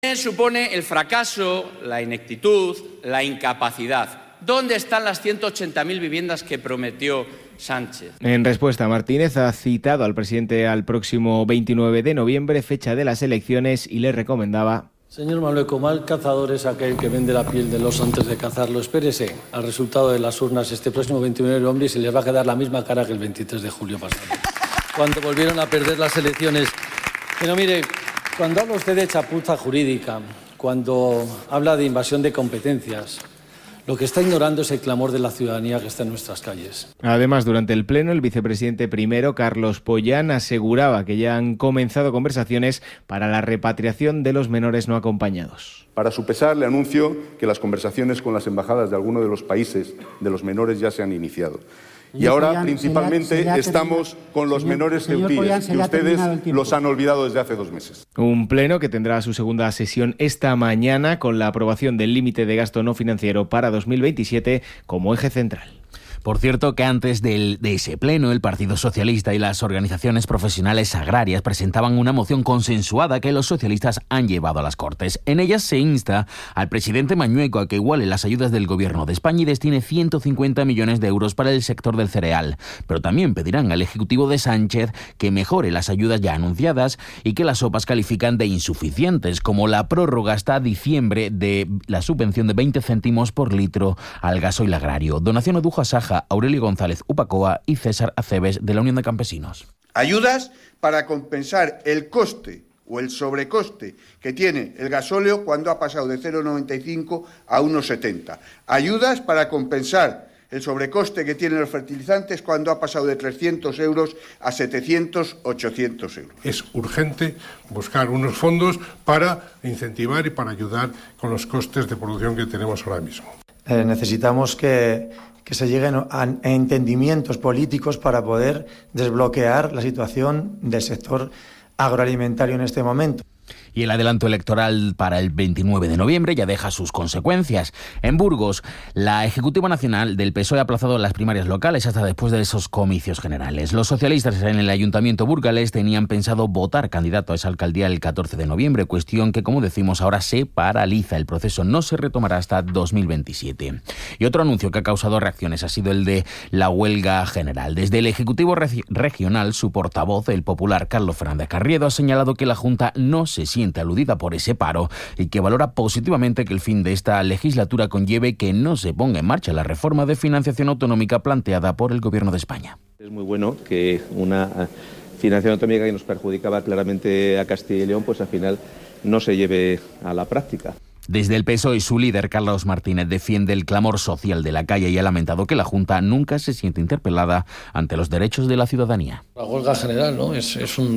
Supone el fracaso, la ineptitud, la incapacidad. ¿Dónde están las 180.000 viviendas que prometió Sánchez? En respuesta, Martínez ha citado al presidente al próximo 29 de noviembre, fecha de las elecciones, y le recomendaba: Señor Malueco, mal cazador es aquel que vende la piel del oso antes de cazarlo. Espérese al resultado de las urnas este próximo 29 de noviembre y se les va a quedar la misma cara que el 23 de julio pasado, cuando volvieron a perder las elecciones. Pero mire, cuando habla usted de chapuza jurídica, cuando habla de invasión de competencias, lo que está ignorando es el clamor de la ciudadanía que está en nuestras calles. Además, durante el pleno, el vicepresidente primero, Carlos Pollán, aseguraba que ya han comenzado conversaciones para la repatriación de los menores no acompañados. Para su pesar, le anuncio que las conversaciones con las embajadas de algunos de los países de los menores ya se han iniciado. Y ahora, principalmente, estamos con los menores ceutíes, que ustedes los han olvidado desde hace 2 meses. Un pleno que tendrá su segunda sesión esta mañana, con la aprobación del límite de gasto no financiero para 2027 como eje central. Por cierto, que antes de ese pleno, el Partido Socialista y las organizaciones profesionales agrarias presentaban una moción consensuada que los socialistas han llevado a las Cortes. En ella se insta al presidente Mañueco a que iguale las ayudas del Gobierno de España y destine 150 millones de euros para el sector del cereal. Pero también pedirán al Ejecutivo de Sánchez que mejore las ayudas ya anunciadas y que las OPAs califican de insuficientes, como la prórroga hasta diciembre de la subvención de 20 céntimos por litro al gasoil agrario. Donación Odujo Asaja, Aurelio González Upacoa y César Aceves, de la Unión de Campesinos. Ayudas para compensar el coste o el sobrecoste que tiene el gasóleo cuando ha pasado de 0,95 a 1,70. Ayudas para compensar el sobrecoste que tienen los fertilizantes cuando ha pasado de 300 euros a 700, 800 euros. Es urgente buscar unos fondos para incentivar y para ayudar con los costes de producción que tenemos ahora mismo. Necesitamos que se lleguen a entendimientos políticos para poder desbloquear la situación del sector agroalimentario en este momento. Y el adelanto electoral para el 29 de noviembre ya deja sus consecuencias. En Burgos, la Ejecutiva Nacional del PSOE ha aplazado las primarias locales hasta después de esos comicios generales. Los socialistas en el Ayuntamiento burgalés tenían pensado votar candidato a esa alcaldía el 14 de noviembre, cuestión que, como decimos, ahora se paraliza. El proceso no se retomará hasta 2027. Y otro anuncio que ha causado reacciones ha sido el de la huelga general. Desde el Ejecutivo Regional, su portavoz, el popular Carlos Fernández Carriedo, ha señalado que la Junta no se siente aludida por ese paro y que valora positivamente que el fin de esta legislatura conlleve que no se ponga en marcha la reforma de financiación autonómica planteada por el Gobierno de España. Es muy bueno que una financiación autonómica que nos perjudicaba claramente a Castilla y León, pues al final no se lleve a la práctica. Desde el PSOE, su líder, Carlos Martínez, defiende el clamor social de la calle y ha lamentado que la Junta nunca se siente interpelada ante los derechos de la ciudadanía. La huelga general, ¿no? es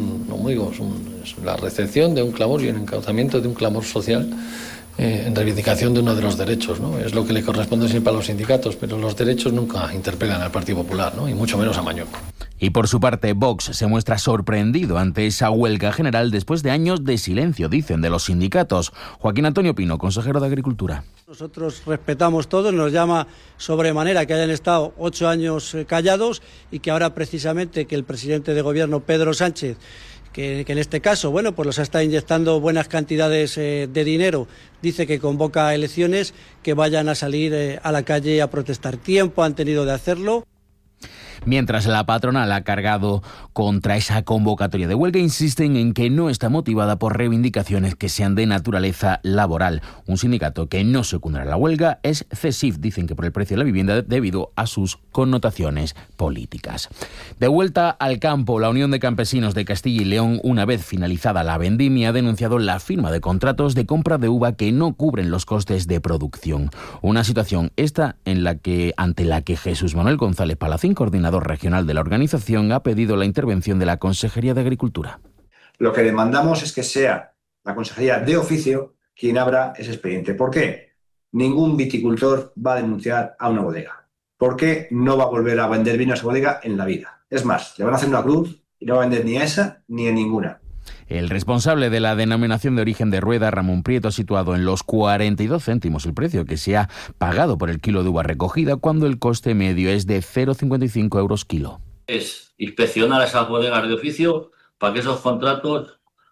la recepción de un clamor y el encauzamiento de un clamor social en reivindicación de uno de los derechos, ¿no? Es lo que le corresponde siempre a los sindicatos, pero los derechos nunca interpelan al Partido Popular, ¿no? Y mucho menos a Mañueco. Y por su parte, Vox se muestra sorprendido ante esa huelga general después de años de silencio, dicen, de los sindicatos. Joaquín Antonio Pino, consejero de Agricultura. Nosotros respetamos todo, nos llama sobremanera que hayan estado 8 años callados y que ahora precisamente que el presidente de gobierno, Pedro Sánchez, que en este caso, pues los está inyectando buenas cantidades de dinero, dice que convoca elecciones, que vayan a salir a la calle a protestar. Tiempo han tenido de hacerlo. Mientras la patronal ha cargado contra esa convocatoria de huelga, insisten en que no está motivada por reivindicaciones que sean de naturaleza laboral. Un sindicato que no secundará la huelga es CESIF, dicen que por el precio de la vivienda debido a sus connotaciones políticas. De vuelta al campo, la Unión de Campesinos de Castilla y León, una vez finalizada la vendimia, ha denunciado la firma de contratos de compra de uva que no cubren los costes de producción. Una situación esta ante la que Jesús Manuel González Palacín, coordinador regional de la organización, ha pedido la intervención de la Consejería de Agricultura. Lo que demandamos es que sea la Consejería de oficio quien abra ese expediente. ¿Por qué? Ningún viticultor va a denunciar a una bodega. ¿Por qué no va a volver a vender vino a esa bodega en la vida? Es más, le van a hacer una cruz y no va a vender ni a esa ni a ninguna. El responsable de la denominación de origen de Rueda, Ramón Prieto, ha situado en los 42 céntimos el precio que se ha pagado por el kilo de uva recogida, cuando el coste medio es de 0,55 euros kilo. Es inspeccionar a esas bodegas de oficio para que esos contratos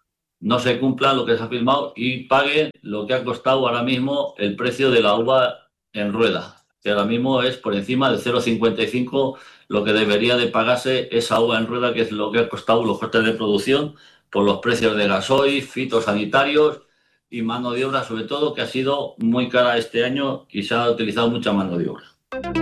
no se cumpla lo que se ha firmado y pague lo que ha costado ahora mismo el precio de la uva en rueda, que ahora mismo es por encima de 0,55 lo que debería de pagarse esa uva en rueda, que es lo que ha costado los costes de producción por los precios de gasoil, fitosanitarios y mano de obra, sobre todo, que ha sido muy cara este año y se ha utilizado mucha mano de obra.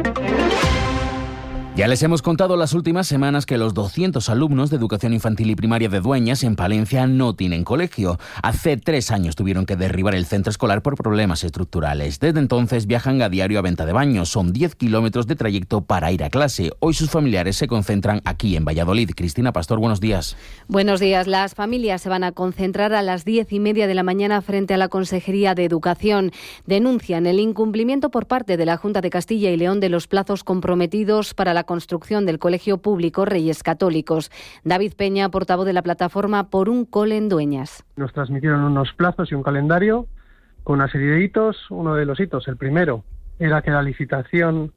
Ya les hemos contado las últimas semanas que los 200 alumnos de educación infantil y primaria de Dueñas, en Palencia, no tienen colegio. Hace 3 años tuvieron que derribar el centro escolar por problemas estructurales. Desde entonces viajan a diario a Ventadebaños. Son 10 kilómetros de trayecto para ir a clase. Hoy sus familiares se concentran aquí en Valladolid. Cristina Pastor, buenos días. Buenos días. Las familias se van a concentrar a las 10:30 de la mañana frente a la Consejería de Educación. Denuncian el incumplimiento por parte de la Junta de Castilla y León de los plazos comprometidos para la construcción del Colegio Público Reyes Católicos. David Peña, portavoz de la plataforma Por un Cole en Dueñas. Nos transmitieron unos plazos y un calendario con una serie de hitos. Uno de los hitos, el primero, era que la licitación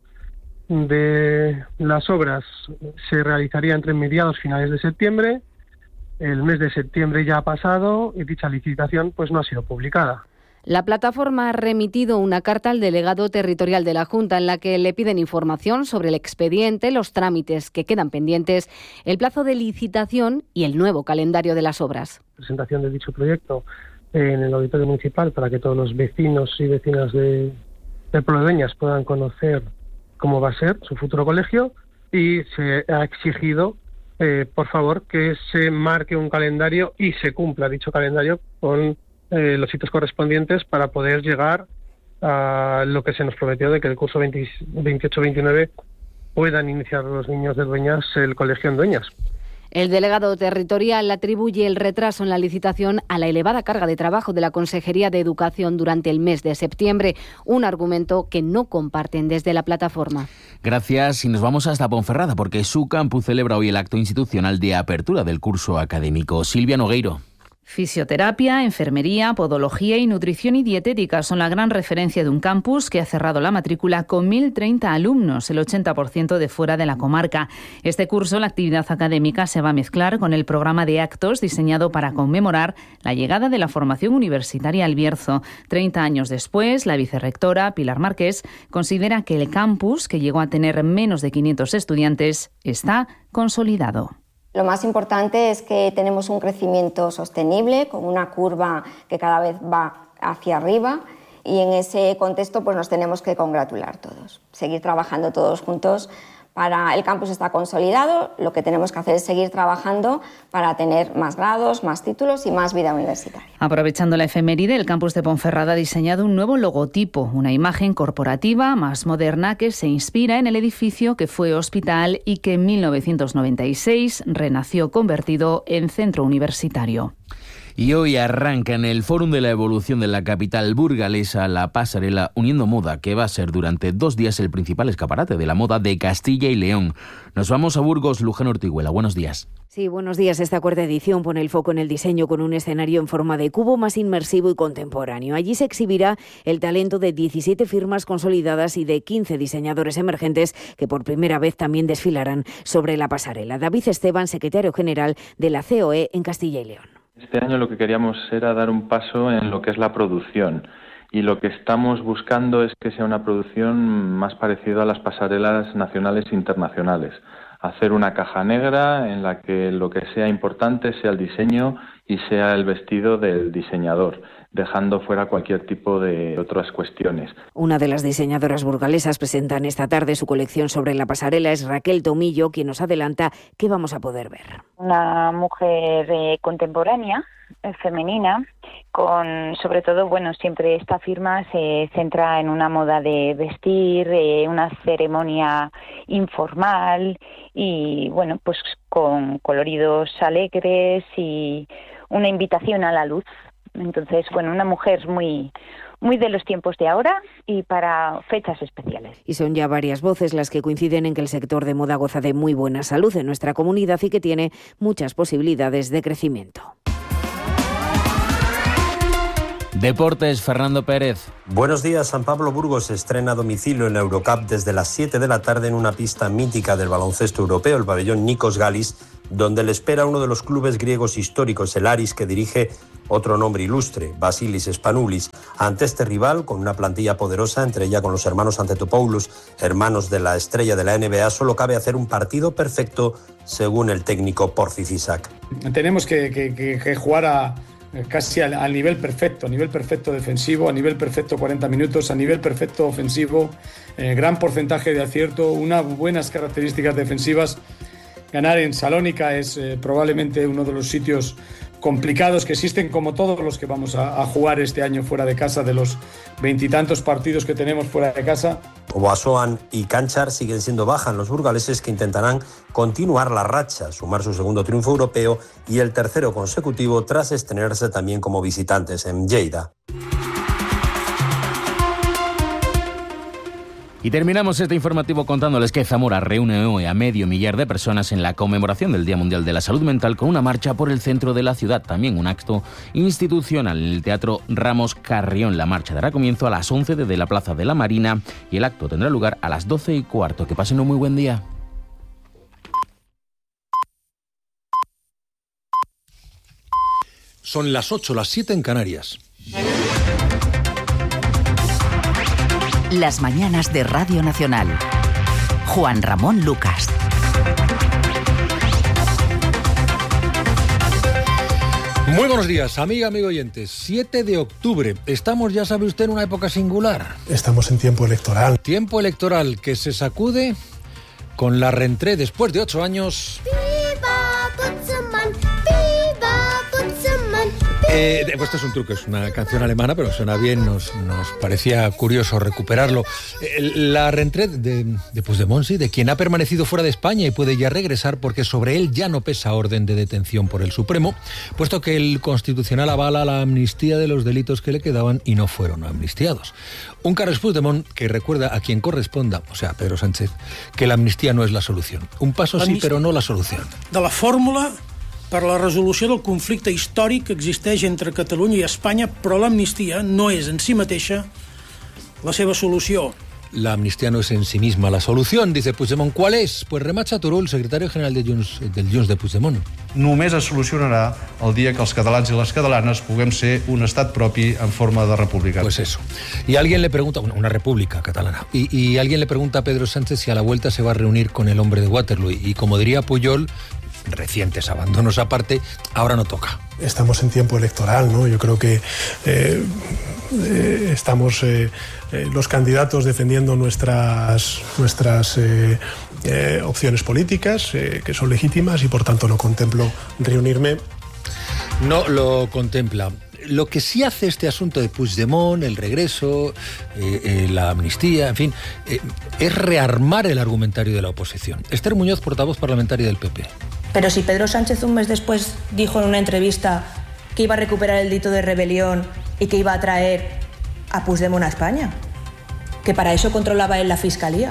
de las obras se realizaría entre mediados y finales de septiembre. El mes de septiembre ya ha pasado y dicha licitación pues no ha sido publicada. La plataforma ha remitido una carta al delegado territorial de la Junta en la que le piden información sobre el expediente, los trámites que quedan pendientes, el plazo de licitación y el nuevo calendario de las obras. Presentación de dicho proyecto en el auditorio municipal para que todos los vecinos y vecinas del pueblo de Dueñas puedan conocer cómo va a ser su futuro colegio, y se ha exigido, por favor, que se marque un calendario y se cumpla dicho calendario con los hitos correspondientes para poder llegar a lo que se nos prometió de que el curso 28-29 puedan iniciar los niños de Dueñas el colegio en Dueñas. El delegado territorial atribuye el retraso en la licitación a la elevada carga de trabajo de la Consejería de Educación durante el mes de septiembre, un argumento que no comparten desde la plataforma. Gracias, y nos vamos hasta Ponferrada porque su campus celebra hoy el acto institucional de apertura del curso académico. Silvia Nogueiro. Fisioterapia, enfermería, podología y nutrición y dietética son la gran referencia de un campus que ha cerrado la matrícula con 1.030 alumnos, el 80% de fuera de la comarca. Este curso, la actividad académica se va a mezclar con el programa de actos diseñado para conmemorar la llegada de la formación universitaria al Bierzo. 30 años después, la vicerrectora, Pilar Márquez, considera que el campus, que llegó a tener menos de 500 estudiantes, está consolidado. Lo más importante es que tenemos un crecimiento sostenible, con una curva que cada vez va hacia arriba, y en ese contexto pues nos tenemos que congratular todos, seguir trabajando todos juntos. El campus está consolidado, lo que tenemos que hacer es seguir trabajando para tener más grados, más títulos y más vida universitaria. Aprovechando la efeméride, el campus de Ponferrada ha diseñado un nuevo logotipo, una imagen corporativa más moderna que se inspira en el edificio que fue hospital y que en 1996 renació convertido en centro universitario. Y hoy arranca en el Fórum de la Evolución de la capital burgalesa la pasarela Uniendo Moda, que va a ser durante 2 días el principal escaparate de la moda de Castilla y León. Nos vamos a Burgos. Luján Ortiguela, buenos días. Sí, buenos días. Esta 4ª edición pone el foco en el diseño con un escenario en forma de cubo más inmersivo y contemporáneo. Allí se exhibirá el talento de 17 firmas consolidadas y de 15 diseñadores emergentes que por primera vez también desfilarán sobre la pasarela. David Esteban, secretario general de la COE en Castilla y León. Este año lo que queríamos era dar un paso en lo que es la producción, y lo que estamos buscando es que sea una producción más parecida a las pasarelas nacionales e internacionales. Hacer una caja negra en la que lo que sea importante sea el diseño y sea el vestido del diseñador, dejando fuera cualquier tipo de otras cuestiones. Una de las diseñadoras burgalesas presentan esta tarde su colección sobre la pasarela es Raquel Tomillo, quien nos adelanta qué vamos a poder ver. Una mujer contemporánea, femenina, con sobre todo, siempre esta firma se centra en una moda de vestir, una ceremonia informal y, pues con coloridos alegres y una invitación a la luz. Entonces, una mujer muy de los tiempos de ahora y para fechas especiales. Y son ya varias voces las que coinciden en que el sector de moda goza de muy buena salud en nuestra comunidad y que tiene muchas posibilidades de crecimiento. Deportes, Fernando Pérez. Buenos días. San Pablo Burgos estrena a domicilio en la Eurocup desde las 7 de la tarde en una pista mítica del baloncesto europeo, el pabellón Nikos Galis, donde le espera uno de los clubes griegos históricos, el Aris, que dirige otro nombre ilustre, Vasilis Spanoulis. Ante este rival, con una plantilla poderosa, entre ella con los hermanos Antetokounmpo, hermanos de la estrella de la NBA, solo cabe hacer un partido perfecto, según el técnico Porfi Cisak. Tenemos que jugar casi al nivel perfecto defensivo, a nivel perfecto 40 minutos, a nivel perfecto ofensivo, gran porcentaje de acierto, unas buenas características defensivas. Ganar en Salónica es probablemente uno de los sitios complicados que existen, como todos los que vamos a jugar este año fuera de casa, de los 20 y tantos partidos que tenemos fuera de casa. Obasoan y Canchar siguen siendo bajas en los burgaleses, que intentarán continuar la racha, sumar su segundo triunfo europeo y el tercero consecutivo tras estrenarse también como visitantes en Lleida. Y terminamos este informativo contándoles que Zamora reúne hoy a 500.000 de personas en la conmemoración del Día Mundial de la Salud Mental con una marcha por el centro de la ciudad. También un acto institucional en el Teatro Ramos Carrión. La marcha dará comienzo a las 11 desde la Plaza de la Marina y el acto tendrá lugar a las 12:15. Que pasen un muy buen día. Son las 8, las 7 en Canarias. Las mañanas de Radio Nacional. Juan Ramón Lucas. Muy buenos días, amigo oyentes. 7 de octubre. Estamos, ya sabe usted, en una época singular. Estamos en tiempo electoral. Tiempo electoral que se sacude con la rentrée después de 8 años. Esto es un truco, es una canción alemana, pero suena bien, nos parecía curioso recuperarlo. La rentrée de Puigdemont, sí, de quien ha permanecido fuera de España y puede ya regresar porque sobre él ya no pesa orden de detención por el Supremo, puesto que el Constitucional avala la amnistía de los delitos que le quedaban y no fueron amnistiados. Un Carles Puigdemont que recuerda a quien corresponda, o sea, Pedro Sánchez, que la amnistía no es la solución. Un paso sí, pero no la solución. De la fórmula per a la resolució del conflicte històric que existeix entre Catalunya i Espanya, però l'amnistia no és en si mateixa la seva solució. La amnistía no es en sí misma la solución, dice Puigdemont. ¿Cuál es? Pues Remat Turull, secretario general del Junts de Puigdemont. Només es solucionarà el dia que els catalans i les catalanes puguem ser un estat propi en forma de república. Pues eso. Y alguien le pregunta, una república catalana, y alguien le pregunta a Pedro Sánchez si a la vuelta se va a reunir con el hombre de Waterloo. Y como diría Pujol, recientes abandonos aparte, ahora no toca. Estamos en tiempo electoral, ¿no? Yo creo que estamos los candidatos defendiendo nuestras opciones políticas, que son legítimas, y por tanto no contemplo reunirme. No lo contempla. Lo que sí hace este asunto de Puigdemont, el regreso, la amnistía, en fin, es rearmar el argumentario de la oposición. Esther Muñoz, portavoz parlamentaria del PP. Pero si Pedro Sánchez un mes después dijo en una entrevista que iba a recuperar el delito de rebelión y que iba a traer a Puigdemont a España, que para eso controlaba él la Fiscalía,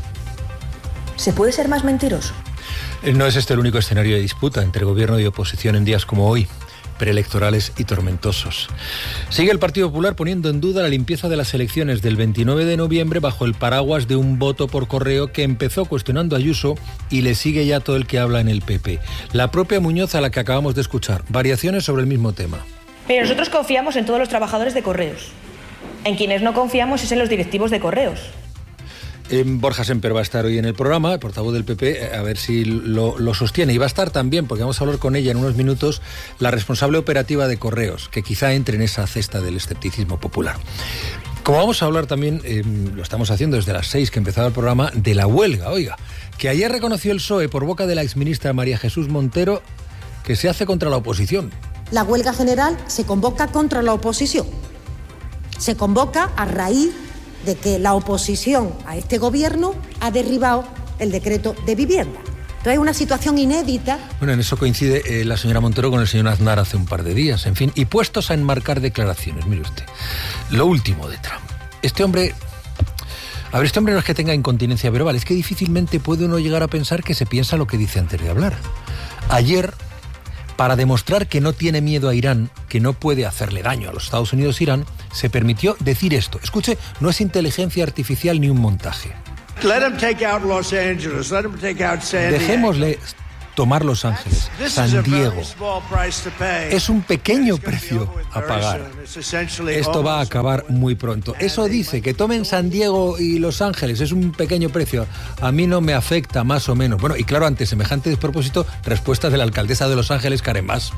¿se puede ser más mentiroso? No es este el único escenario de disputa entre gobierno y oposición en días como hoy, preelectorales y tormentosos. Sigue el Partido Popular poniendo en duda la limpieza de las elecciones del 29 de noviembre bajo el paraguas de un voto por correo que empezó cuestionando a Ayuso y le sigue ya todo el que habla en el PP. La propia Muñoz, a la que acabamos de escuchar. Variaciones sobre el mismo tema. Pero nosotros confiamos en todos los trabajadores de Correos. En quienes no confiamos es en los directivos de Correos. Borja Semper va a estar hoy en el programa, el portavoz del PP, a ver si lo sostiene. Y va a estar también, porque vamos a hablar con ella en unos minutos, la responsable operativa de Correos, que quizá entre en esa cesta del escepticismo popular. Como vamos a hablar también, lo estamos haciendo desde las 6 que empezaba el programa, de la huelga, oiga, que ayer reconoció el PSOE por boca de la exministra María Jesús Montero que se hace contra la oposición. La huelga general se convoca contra la oposición. Se convoca a raíz de que la oposición a este gobierno ha derribado el decreto de vivienda. Entonces es una situación inédita. Bueno, en eso coincide la señora Montero con el señor Aznar hace un par de días, en fin, y puestos a enmarcar declaraciones, mire usted, lo último de Trump. Este hombre no es que tenga incontinencia verbal, es que difícilmente puede uno llegar a pensar que se piensa lo que dice antes de hablar. Ayer, para demostrar que no tiene miedo a Irán, que no puede hacerle daño a los Estados Unidos Irán, se permitió decir esto. Escuche, no es inteligencia artificial ni un montaje. Let him take out Los Angeles, let him take out San Diego. Dejémosle tomar Los Ángeles, San Diego. Es un pequeño precio a pagar. Esto va a acabar muy pronto. Eso dice, que tomen San Diego y Los Ángeles, es un pequeño precio. A mí no me afecta, más o menos. Bueno, y claro, ante semejante despropósito, respuesta de la alcaldesa de Los Ángeles, Karen Bass.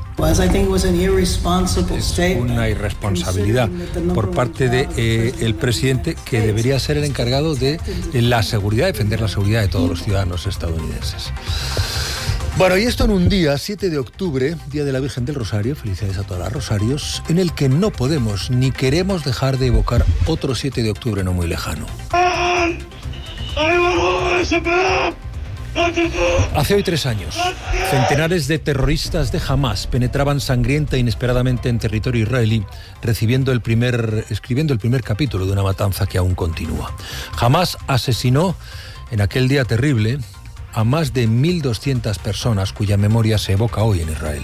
Es una irresponsabilidad por parte del presidente, que debería ser el encargado de la seguridad, defender la seguridad de todos los ciudadanos estadounidenses. Bueno, y esto en un día, 7 de octubre, Día de la Virgen del Rosario, felicidades a todas las rosarios, en el que no podemos ni queremos dejar de evocar otro 7 de octubre no muy lejano. Hace hoy 3 años, centenares de terroristas de Hamás penetraban sangrienta e inesperadamente en territorio israelí, escribiendo el primer capítulo de una matanza que aún continúa. Hamás asesinó en aquel día terrible a más de 1.200 personas cuya memoria se evoca hoy en Israel.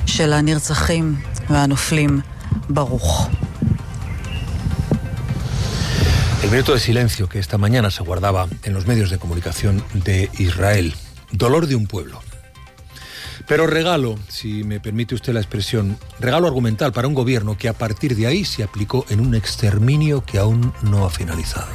El minuto de silencio que esta mañana se guardaba en los medios de comunicación de Israel. Dolor de un pueblo. Pero regalo, si me permite usted la expresión, regalo argumental para un gobierno que a partir de ahí se aplicó en un exterminio que aún no ha finalizado.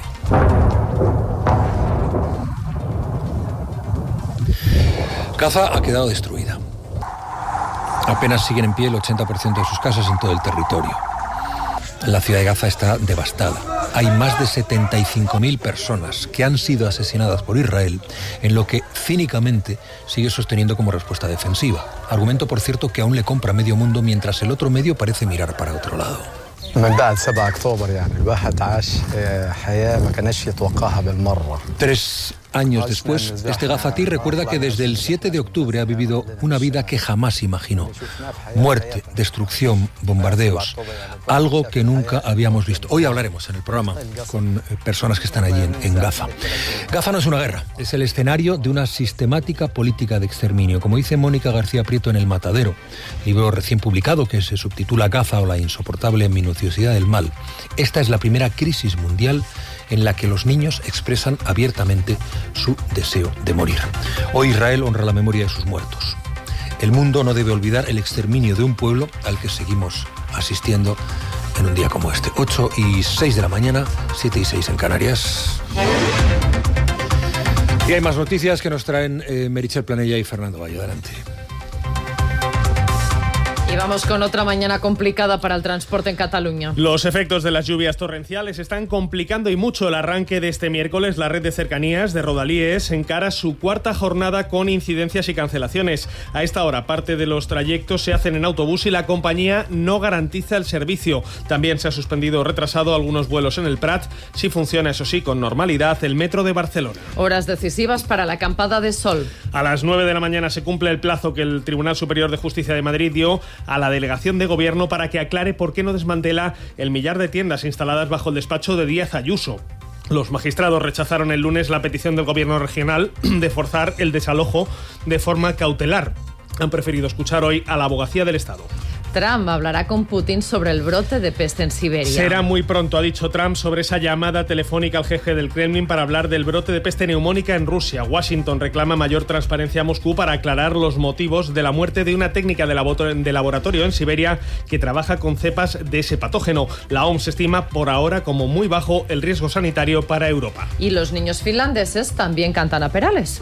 Gaza ha quedado destruida. Apenas siguen en pie el 80% de sus casas en todo el territorio. La ciudad de Gaza está devastada. Hay más de 75.000 personas que han sido asesinadas por Israel en lo que cínicamente sigue sosteniendo como respuesta defensiva. Argumento, por cierto, que aún le compra medio mundo mientras el otro medio parece mirar para otro lado. 3 años después, este gazatí recuerda que desde el 7 de octubre ha vivido una vida que jamás imaginó. Muerte, destrucción, bombardeos, algo que nunca habíamos visto. Hoy hablaremos en el programa con personas que están allí en Gaza. Gaza no es una guerra, es el escenario de una sistemática política de exterminio. Como dice Mónica García Prieto en El Matadero, libro recién publicado que se subtitula Gaza o la insoportable minuciosidad del mal. Esta es la primera crisis mundial en la que los niños expresan abiertamente su deseo de morir. Hoy Israel honra la memoria de sus muertos. El mundo no debe olvidar el exterminio de un pueblo al que seguimos asistiendo en un día como este. 8:06 de la mañana, 7:06 en Canarias. Y hay más noticias que nos traen Meritxell Planella y Fernando Valle. Adelante. Y vamos con otra mañana complicada para el transporte en Cataluña. Los efectos de las lluvias torrenciales están complicando y mucho el arranque de este miércoles. La red de cercanías de Rodalies encara su 4ª jornada con incidencias y cancelaciones. A esta hora, parte de los trayectos se hacen en autobús y la compañía no garantiza el servicio. También se ha suspendido o retrasado algunos vuelos en el Prat. Sí funciona, eso sí, con normalidad, el metro de Barcelona. Horas decisivas para la acampada de sol. A las 9 de la mañana se cumple el plazo que el Tribunal Superior de Justicia de Madrid dio a la delegación de gobierno para que aclare por qué no desmantela el millar de tiendas instaladas bajo el despacho de Díaz Ayuso. Los magistrados rechazaron el lunes la petición del gobierno regional de forzar el desalojo de forma cautelar. Han preferido escuchar hoy a la Abogacía del Estado. Trump hablará con Putin sobre el brote de peste en Siberia. Será muy pronto, ha dicho Trump, sobre esa llamada telefónica al jefe del Kremlin para hablar del brote de peste neumónica en Rusia. Washington reclama mayor transparencia a Moscú para aclarar los motivos de la muerte de una técnica de laboratorio en Siberia que trabaja con cepas de ese patógeno. La OMS estima por ahora como muy bajo el riesgo sanitario para Europa. Y los niños finlandeses también cantan a Perales.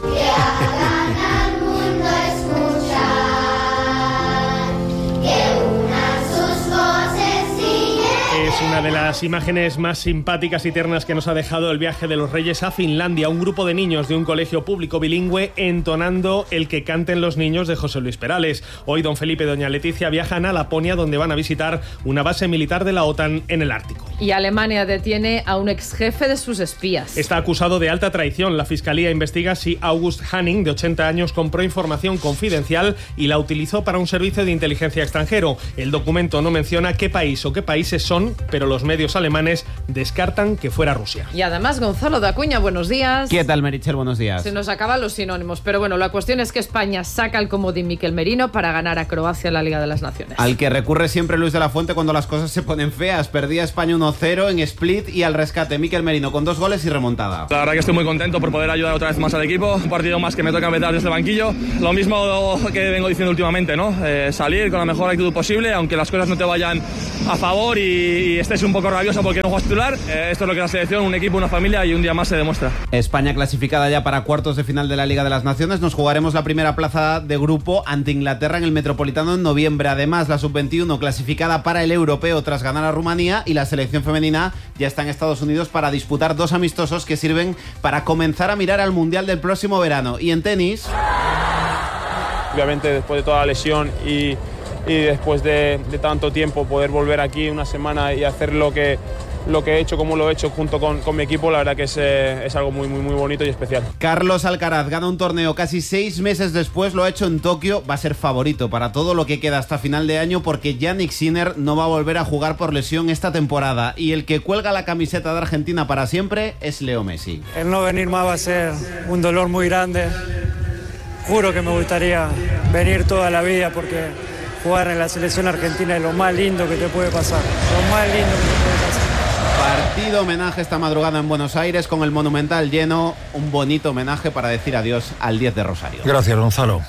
Es una de las imágenes más simpáticas y tiernas que nos ha dejado el viaje de los Reyes a Finlandia. Un grupo de niños de un colegio público bilingüe entonando el que canten los niños de José Luis Perales. Hoy don Felipe y doña Leticia viajan a Laponia, donde van a visitar una base militar de la OTAN en el Ártico. Y Alemania detiene a un ex jefe de sus espías. Está acusado de alta traición. La Fiscalía investiga si August Hanning, de 80 años, compró información confidencial y la utilizó para un servicio de inteligencia extranjero. El documento no menciona qué país o qué países son, pero los medios alemanes descartan que fuera Rusia. Y además, Gonzalo de Acuña, buenos días. ¿Qué tal, Meritxell? Buenos días. Se nos acaban los sinónimos, pero bueno, la cuestión es que España saca el comodín Miquel Merino para ganar a Croacia en la Liga de las Naciones. Al que recurre siempre Luis de la Fuente cuando las cosas se ponen feas. Perdía España 1-2 1-0 en Split y al rescate. Mikel Merino con 2 goles y remontada. La verdad que estoy muy contento por poder ayudar otra vez más al equipo. Un partido más que me toca empezar desde el banquillo. Lo mismo que vengo diciendo últimamente, ¿no? Salir con la mejor actitud posible, aunque las cosas no te vayan a favor y estés un poco rabioso porque no juegas titular. Esto es lo que la selección, un equipo, una familia, y un día más se demuestra. España clasificada ya para cuartos de final de la Liga de las Naciones. Nos jugaremos la primera plaza de grupo ante Inglaterra en el Metropolitano en noviembre. Además, la Sub-21 clasificada para el Europeo tras ganar a Rumanía, y la selección femenina ya está en Estados Unidos para disputar 2 amistosos que sirven para comenzar a mirar al Mundial del próximo verano. Y en tenis... Obviamente, después de toda la lesión y después de tanto tiempo, poder volver aquí una semana y hacer lo que he hecho, como lo he hecho junto con mi equipo, la verdad que es algo muy, muy, muy bonito y especial. Carlos Alcaraz gana un torneo casi 6 meses después, lo ha hecho en Tokio. Va a ser favorito para todo lo que queda hasta final de año, porque Jannik Sinner no va a volver a jugar por lesión esta temporada, y el que cuelga la camiseta de Argentina para siempre es Leo Messi. El no venir más va a ser un dolor muy grande. Juro que me gustaría venir toda la vida, porque jugar en la selección argentina es lo más lindo que te puede pasar. Lo más lindo que te puede pasar. Partido homenaje esta madrugada en Buenos Aires con el Monumental lleno. Un bonito homenaje para decir adiós al 10 de Rosario. Gracias, Gonzalo.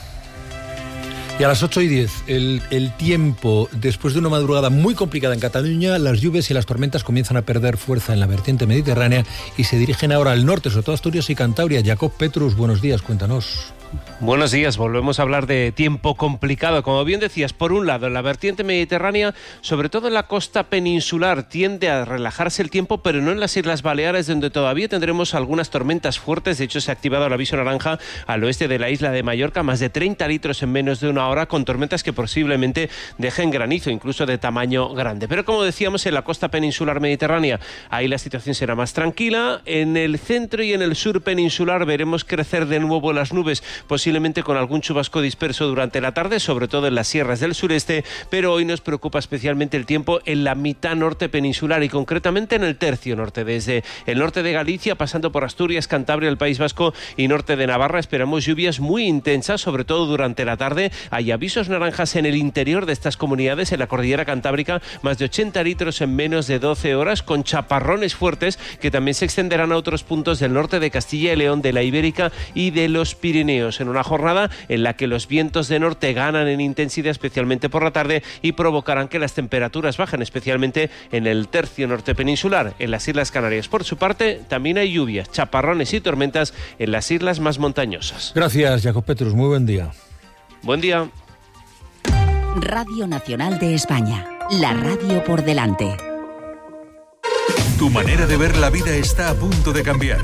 Y a las 8:10, el tiempo, después de una madrugada muy complicada en Cataluña, las lluvias y las tormentas comienzan a perder fuerza en la vertiente mediterránea y se dirigen ahora al norte, sobre todo Asturias y Cantabria. Jacob Petrus, buenos días, cuéntanos. Buenos días, volvemos a hablar de tiempo complicado. Como bien decías, por un lado, en la vertiente mediterránea, sobre todo en la costa peninsular, tiende a relajarse el tiempo, pero no en las Islas Baleares, donde todavía tendremos algunas tormentas fuertes. De hecho, se ha activado el aviso naranja al oeste de la isla de Mallorca, más de 30 litros en menos de una hora, con tormentas que posiblemente dejen granizo, incluso de tamaño grande. Pero como decíamos, en la costa peninsular mediterránea, ahí la situación será más tranquila. En el centro y en el sur peninsular veremos crecer de nuevo las nubes, posiblemente con algún chubasco disperso durante la tarde, sobre todo en las sierras del sureste, pero hoy nos preocupa especialmente el tiempo en la mitad norte peninsular y concretamente en el tercio norte, desde el norte de Galicia, pasando por Asturias, Cantabria, el País Vasco y norte de Navarra. Esperamos lluvias muy intensas, sobre todo durante la tarde. Hay avisos naranjas en el interior de estas comunidades, en la cordillera cantábrica, más de 80 litros en menos de 12 horas, con chaparrones fuertes que también se extenderán a otros puntos del norte de Castilla y León, de la Ibérica y de los Pirineos, en una jornada en la que los vientos de norte ganan en intensidad, especialmente por la tarde, y provocarán que las temperaturas bajen, especialmente en el tercio norte peninsular. En las Islas Canarias, por su parte, también hay lluvias, chaparrones y tormentas en las islas más montañosas. Gracias, Jacob Petrus, muy buen día. Buen día. Radio Nacional de España, la radio por delante. Tu manera de ver la vida está a punto de cambiar.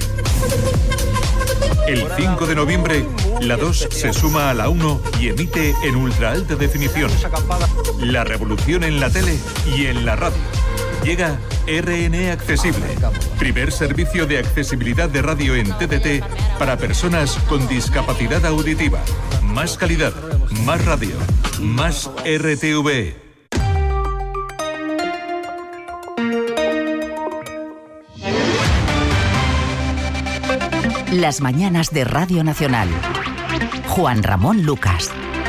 El 5 de noviembre, la 2 se suma a la 1 y emite en ultra alta definición. La revolución en la tele y en la radio. Llega RN Accesible, primer servicio de accesibilidad de radio en TDT para personas con discapacidad auditiva. Más calidad, más radio, más RTV. Las mañanas de Radio Nacional. Juan Ramón Lucas.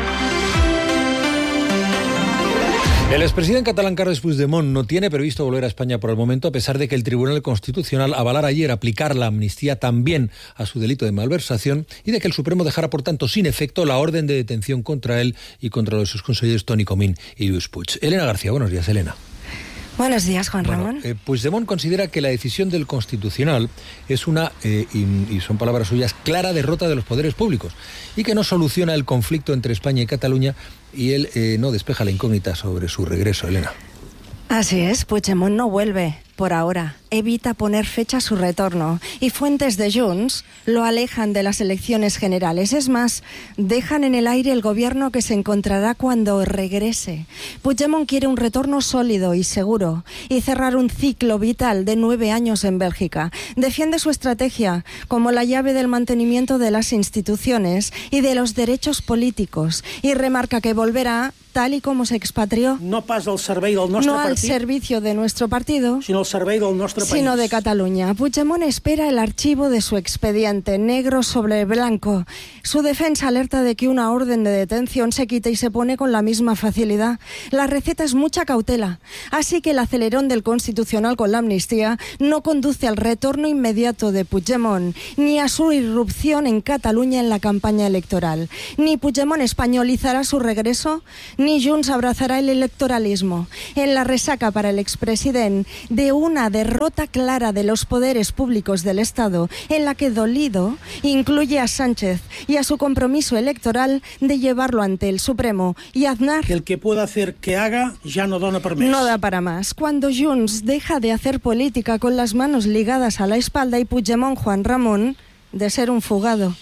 El expresidente catalán Carles Puigdemont no tiene previsto volver a España por el momento, a pesar de que el Tribunal Constitucional avalara ayer aplicar la amnistía también a su delito de malversación y de que el Supremo dejara, por tanto, sin efecto la orden de detención contra él y contra los sus consejeros Toni Comín y Lluís Puig. Elena García, buenos días, Elena. Buenos días, Juan Ramón. Puigdemont considera que la decisión del Constitucional es una, y son palabras suyas, clara derrota de los poderes públicos y que no soluciona el conflicto entre España y Cataluña, y él no despeja la incógnita sobre su regreso, Elena. Así es, Puigdemont no vuelve, por ahora. Evita poner fecha a su retorno y fuentes de Junts lo alejan de las elecciones generales. Es más, dejan en el aire el gobierno que se encontrará cuando regrese. Puigdemont quiere un retorno sólido y seguro y cerrar un ciclo vital de 9 años en Bélgica. Defiende su estrategia como la llave del mantenimiento de las instituciones y de los derechos políticos y remarca que volverá tal y como se expatrió. No pas al servei del nostre no partit, al servicio de nuestro partido, sinó al servei del nostre país. Sino de Cataluña. Puigdemont espera el archivo de su expediente, negro sobre blanco. Su defensa alerta de que una orden de detención se quita y se pone con la misma facilidad. La receta es mucha cautela. Así que el acelerón del Constitucional con la amnistía no conduce al retorno inmediato de Puigdemont, ni a su irrupción en Cataluña en la campaña electoral. Ni Puigdemont españolizará su regreso, ni Junts abrazará el electoralismo. En la resaca para el expresidente de una derrota clara de los poderes públicos del Estado, en la que dolido incluye a Sánchez y a su compromiso electoral de llevarlo ante el Supremo. Y Aznar, el que pueda hacer que haga ya no dona para más. No da para más. Cuando Junts deja de hacer política con las manos ligadas a la espalda y Puigdemont, Juan Ramón, de ser un fugado.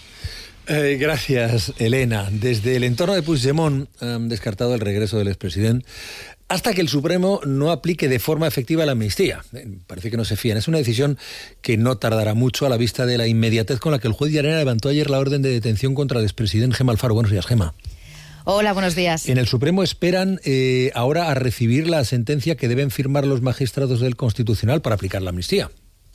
Gracias, Elena. Desde el entorno de Puigdemont han descartado el regreso del expresidente hasta que el Supremo no aplique de forma efectiva la amnistía. Parece que no se fían. Es una decisión que no tardará mucho a la vista de la inmediatez con la que el juez Llarena levantó ayer la orden de detención contra el expresidente Gemma Alfaro. Buenos días, Gemma. Hola, buenos días. En el Supremo esperan ahora a recibir la sentencia que deben firmar los magistrados del Constitucional para aplicar la amnistía.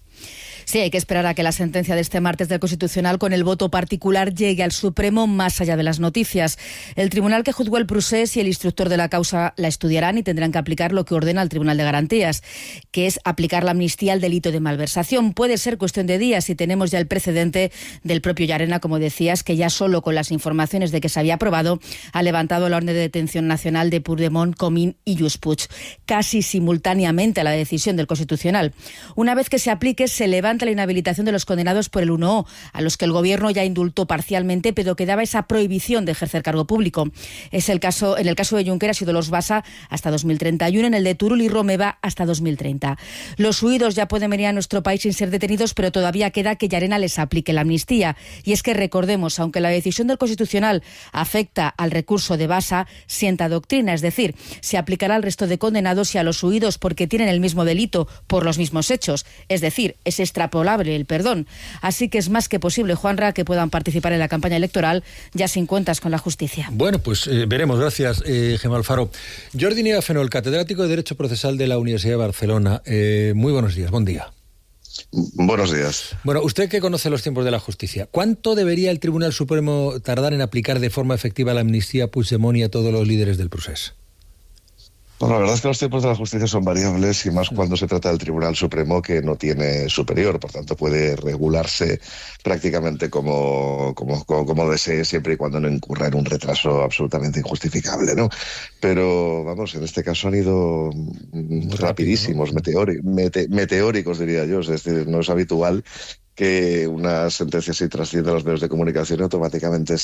Sí, hay que esperar a que la sentencia de este martes del Constitucional con el voto particular llegue al Supremo más allá de las noticias. El tribunal que juzgó el procés y el instructor de la causa la estudiarán y tendrán que aplicar lo que ordena el Tribunal de Garantías, que es aplicar la amnistía al delito de malversación. Puede ser cuestión de días y tenemos ya el precedente del propio Llarena, como decías, que ya solo con las informaciones de que se había aprobado ha levantado la orden de detención nacional de Puigdemont, Comín y Lluís Puig, casi simultáneamente a la decisión del Constitucional. Una vez que se aplique, se levanta la inhabilitación de los condenados por el 1O, a los que el Gobierno ya indultó parcialmente, pero quedaba esa prohibición de ejercer cargo público. En el caso de Junqueras y Dolors Bassa hasta 2031, en el de Turull y Romeva hasta 2030. Los huidos ya pueden venir a nuestro país sin ser detenidos, pero todavía queda que Llarena les aplique la amnistía. Y es que recordemos, aunque la decisión del Constitucional afecta al recurso de Bassa, sienta doctrina, es decir, se aplicará al resto de condenados y a los huidos porque tienen el mismo delito por los mismos hechos, es decir, es extrapolable el perdón. Así que es más que posible, Juanra, que puedan participar en la campaña electoral ya sin cuentas con la justicia. Bueno, pues veremos. Gracias, Gemma Alfaro. Jordi Nieva Fenol, catedrático de Derecho Procesal de la Universidad de Barcelona. Muy buenos días, buen día. Buenos días. Bueno, usted que conoce los tiempos de la justicia, ¿cuánto debería el Tribunal Supremo tardar en aplicar de forma efectiva la amnistía a Puigdemont y a todos los líderes del procés? Bueno, la verdad es que los tiempos de la justicia son variables y más cuando se trata del Tribunal Supremo, que no tiene superior, por tanto puede regularse prácticamente como desee, siempre y cuando no incurra en un retraso absolutamente injustificable, ¿no? Pero vamos, en este caso han ido rapidísimos, meteóricos diría yo, es decir, no es habitual que una sentencia así trascienda a los medios de comunicación y automáticamente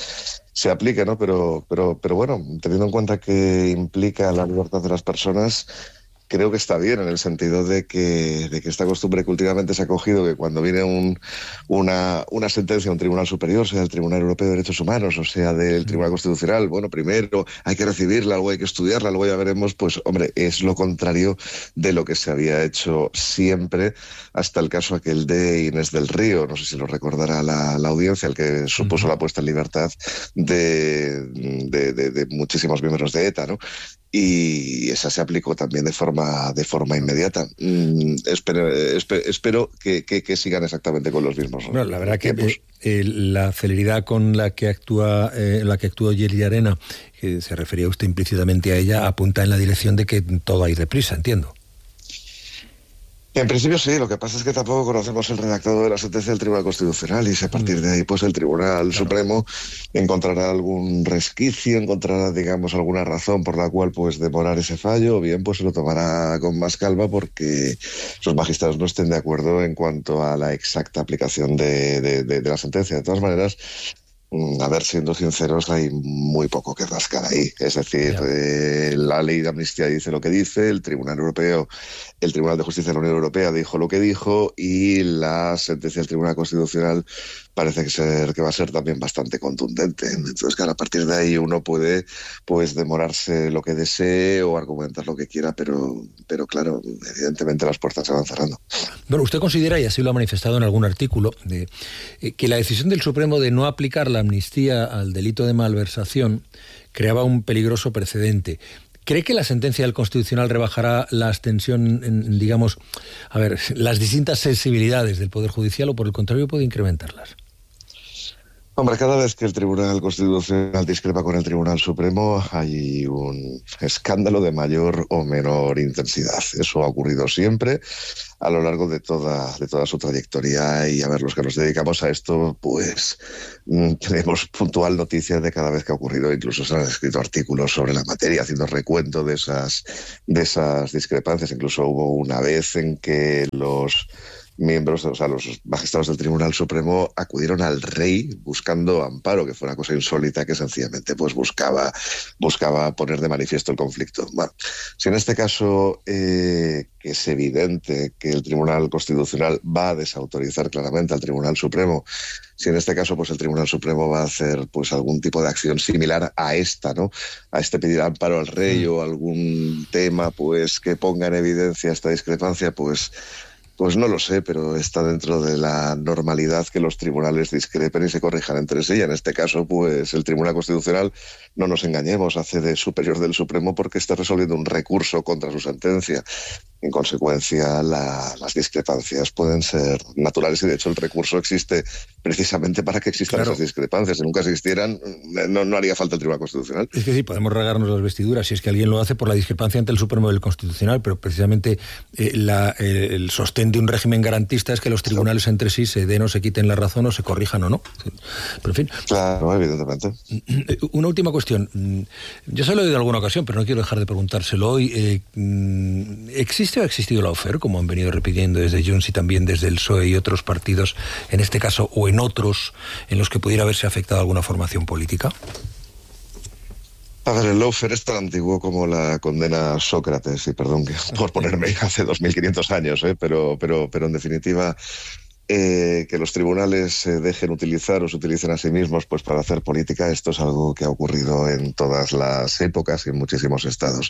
se aplique, ¿no? Pero bueno, teniendo en cuenta que implica la libertad de las personas, creo que está bien en el sentido de que esta costumbre que últimamente se ha cogido, que cuando viene una sentencia a un tribunal superior, sea el Tribunal Europeo de Derechos Humanos o sea del Tribunal Constitucional, bueno, primero hay que recibirla, luego hay que estudiarla, luego ya veremos, pues hombre, es lo contrario de lo que se había hecho siempre hasta el caso aquel de Inés del Río, no sé si lo recordará la audiencia, el que supuso la puesta en libertad de muchísimos miembros de ETA, ¿no? Y esa se aplicó también de forma inmediata. Espero que sigan exactamente con los mismos. Bueno, la verdad que la celeridad con la que actuó Llarena, que se refería usted implícitamente a ella, apunta en la dirección de que todo hay deprisa, entiendo. En principio sí, lo que pasa es que tampoco conocemos el redactado de la sentencia del Tribunal Constitucional y si a partir de ahí pues el Tribunal Supremo encontrará algún resquicio, encontrará digamos alguna razón por la cual pues demorar ese fallo, o bien pues se lo tomará con más calma porque los magistrados no estén de acuerdo en cuanto a la exacta aplicación de la sentencia. De todas maneras, a ver, siendo sinceros, hay muy poco que rascar ahí. Es decir, la ley de amnistía dice lo que dice, el Tribunal de Justicia de la Unión Europea dijo lo que dijo y la sentencia del Tribunal Constitucional parece que va a ser también bastante contundente. Entonces, claro, a partir de ahí uno puede pues demorarse lo que desee o argumentar lo que quiera, pero claro, evidentemente las puertas se van cerrando. Bueno, usted considera, y así lo ha manifestado en algún artículo, que la decisión del Supremo de no aplicar la amnistía al delito de malversación creaba un peligroso precedente. ¿Cree que la sentencia del Constitucional rebajará la tensión en, digamos, las distintas sensibilidades del Poder Judicial o por el contrario puede incrementarlas? Hombre, cada vez que el Tribunal Constitucional discrepa con el Tribunal Supremo hay un escándalo de mayor o menor intensidad. Eso ha ocurrido siempre a lo largo de toda su trayectoria y a ver, los que nos dedicamos a esto, pues tenemos puntual noticia de cada vez que ha ocurrido. Incluso se han escrito artículos sobre la materia haciendo recuento de esas discrepancias. Incluso hubo una vez en que los miembros, o sea, los magistrados del Tribunal Supremo acudieron al rey buscando amparo, que fue una cosa insólita que sencillamente pues buscaba poner de manifiesto el conflicto. Bueno, si en este caso que es evidente que el Tribunal Constitucional va a desautorizar claramente al Tribunal Supremo, si en este caso pues el Tribunal Supremo va a hacer pues algún tipo de acción similar a esta, ¿no? A este pedir amparo al rey o algún tema pues que ponga en evidencia esta discrepancia, pues no lo sé, pero está dentro de la normalidad que los tribunales discrepen y se corrijan entre sí. Y en este caso, pues el Tribunal Constitucional, no nos engañemos, hace de superior del Supremo porque está resolviendo un recurso contra su sentencia. En consecuencia, las discrepancias pueden ser naturales y de hecho el recurso existe precisamente para que existan esas discrepancias. Si nunca existieran, no haría falta el Tribunal Constitucional. Es que sí, podemos regarnos las vestiduras si es que alguien lo hace por la discrepancia entre el Supremo y el Constitucional, pero precisamente el sostén de un régimen garantista es que los tribunales entre sí se den o se quiten la razón o se corrijan o no. Pero en fin. Claro, evidentemente. Una última cuestión. Yo se lo he oído en alguna ocasión, pero no quiero dejar de preguntárselo hoy. ¿Existe o ha existido la lawfare, como han venido repitiendo desde Junts y también desde el PSOE y otros partidos, en este caso o en otros, en los que pudiera haberse afectado alguna formación política? A ver, el lawfare es tan antiguo como la condena a Sócrates, y perdón por ponerme hace 2500 años, pero en definitiva que los tribunales se dejen utilizar o se utilicen a sí mismos pues para hacer política, esto es algo que ha ocurrido en todas las épocas y en muchísimos estados.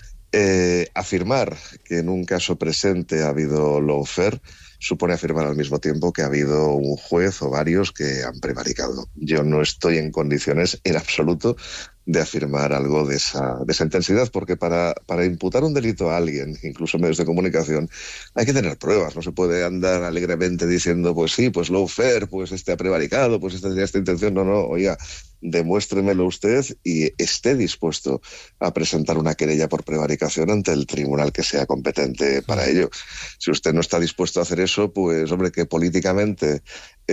Afirmar que en un caso presente ha habido lawfare supone afirmar al mismo tiempo que ha habido un juez o varios que han prevaricado. Yo no estoy en condiciones en absoluto de afirmar algo de esa intensidad, porque para imputar un delito a alguien, incluso en medios de comunicación, hay que tener pruebas. No se puede andar alegremente diciendo, pues sí, pues lawfare, pues este ha prevaricado, pues este tenía esta intención. No, oiga, demuéstremelo usted y esté dispuesto a presentar una querella por prevaricación ante el tribunal que sea competente para ello. Si usted no está dispuesto a hacer eso, pues hombre, que políticamente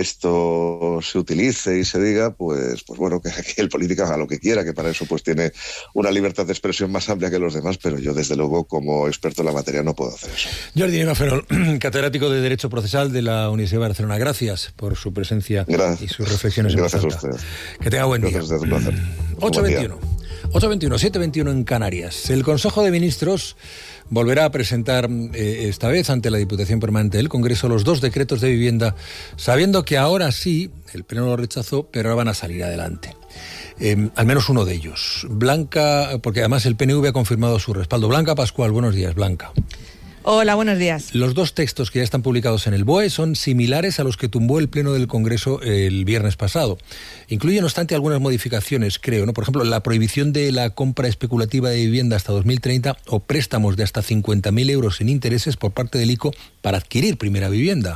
esto se utilice y se diga, pues bueno, que el político haga lo que quiera, que para eso pues tiene una libertad de expresión más amplia que los demás, pero yo desde luego como experto en la materia no puedo hacer eso. Jordi Ferol, catedrático de Derecho Procesal de la Universidad de Barcelona, gracias por su presencia y sus reflexiones. Gracias a usted. Que tenga buen día. Gracias, un placer. 8:21, 7:21 en Canarias. El Consejo de Ministros volverá a presentar esta vez ante la Diputación Permanente del Congreso los 2 decretos de vivienda, sabiendo que ahora sí, el Pleno lo rechazó, pero ahora van a salir adelante. Al menos uno de ellos. Blanca, porque además el PNV ha confirmado su respaldo. Blanca Pascual, buenos días, Blanca. Hola, buenos días. Los 2 textos que ya están publicados en el BOE son similares a los que tumbó el Pleno del Congreso el viernes pasado. Incluyen, no obstante, algunas modificaciones, creo, ¿no? Por ejemplo, la prohibición de la compra especulativa de vivienda hasta 2030 o préstamos de hasta 50.000 euros sin intereses por parte del ICO para adquirir primera vivienda.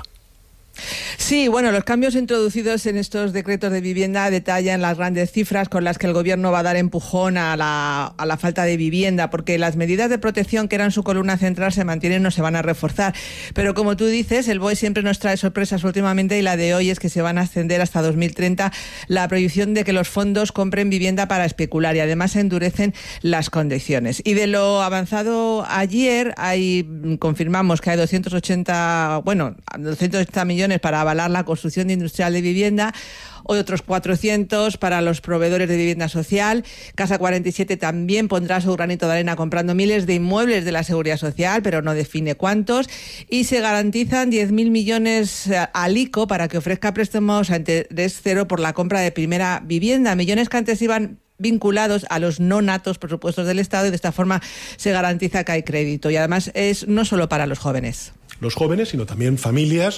Sí, bueno, los cambios introducidos en estos decretos de vivienda detallan las grandes cifras con las que el Gobierno va a dar empujón a la falta de vivienda, porque las medidas de protección que eran su columna central se mantienen, no se van a reforzar. Pero como tú dices, el BOE siempre nos trae sorpresas últimamente y la de hoy es que se van a extender hasta 2030 la prohibición de que los fondos compren vivienda para especular y además se endurecen las condiciones. Y de lo avanzado ayer, confirmamos que hay 280 millones para avalar la construcción industrial de vivienda, otros 400 para los proveedores de vivienda social. Casa 47 también pondrá su granito de arena comprando miles de inmuebles de la Seguridad Social, pero no define cuántos. Y se garantizan 10.000 millones al ICO para que ofrezca préstamos a interés cero por la compra de primera vivienda. Millones que antes iban vinculados a los no natos presupuestos del Estado y de esta forma se garantiza que hay crédito. Y además es no solo para los jóvenes. Los jóvenes, sino también familias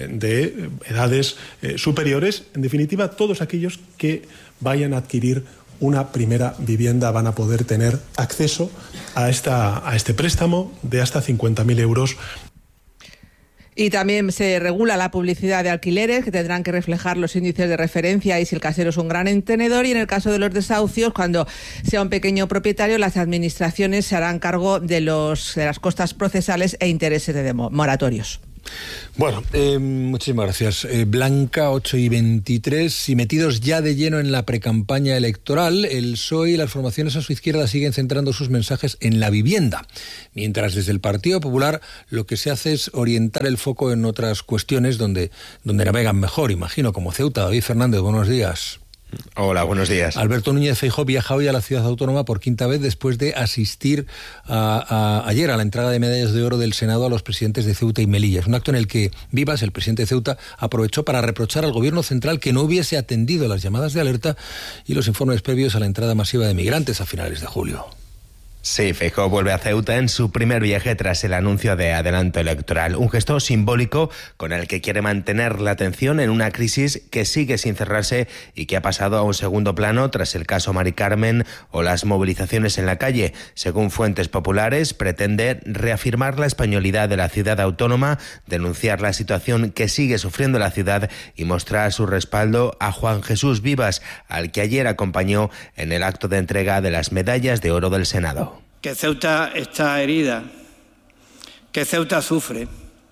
de edades superiores, en definitiva todos aquellos que vayan a adquirir una primera vivienda van a poder tener acceso a este préstamo de hasta 50.000 euros. Y también se regula la publicidad de alquileres, que tendrán que reflejar los índices de referencia y si el casero es un gran tenedor. Y en el caso de los desahucios, cuando sea un pequeño propietario, las administraciones se harán cargo de las costas procesales e intereses de moratorios. Bueno, muchísimas gracias. Blanca, 8:23, y metidos ya de lleno en la precampaña electoral, el PSOE y las formaciones a su izquierda siguen centrando sus mensajes en la vivienda, mientras desde el Partido Popular lo que se hace es orientar el foco en otras cuestiones donde navegan mejor, imagino, como Ceuta. David Fernández, buenos días. Hola, buenos días. Alberto Núñez Feijóo viaja hoy a la ciudad autónoma por quinta vez después de asistir ayer a la entrega de medallas de oro del Senado a los presidentes de Ceuta y Melilla. Es un acto en el que Vivas, el presidente de Ceuta, aprovechó para reprochar al gobierno central que no hubiese atendido las llamadas de alerta y los informes previos a la entrada masiva de migrantes a finales de julio. Sí, Feijóo vuelve a Ceuta en su primer viaje tras el anuncio de adelanto electoral. Un gesto simbólico con el que quiere mantener la atención en una crisis que sigue sin cerrarse y que ha pasado a un segundo plano tras el caso Mari Carmen o las movilizaciones en la calle. Según fuentes populares, pretende reafirmar la españolidad de la ciudad autónoma, denunciar la situación que sigue sufriendo la ciudad y mostrar su respaldo a Juan Jesús Vivas, al que ayer acompañó en el acto de entrega de las medallas de oro del Senado. Que Ceuta está herida, que Ceuta sufre,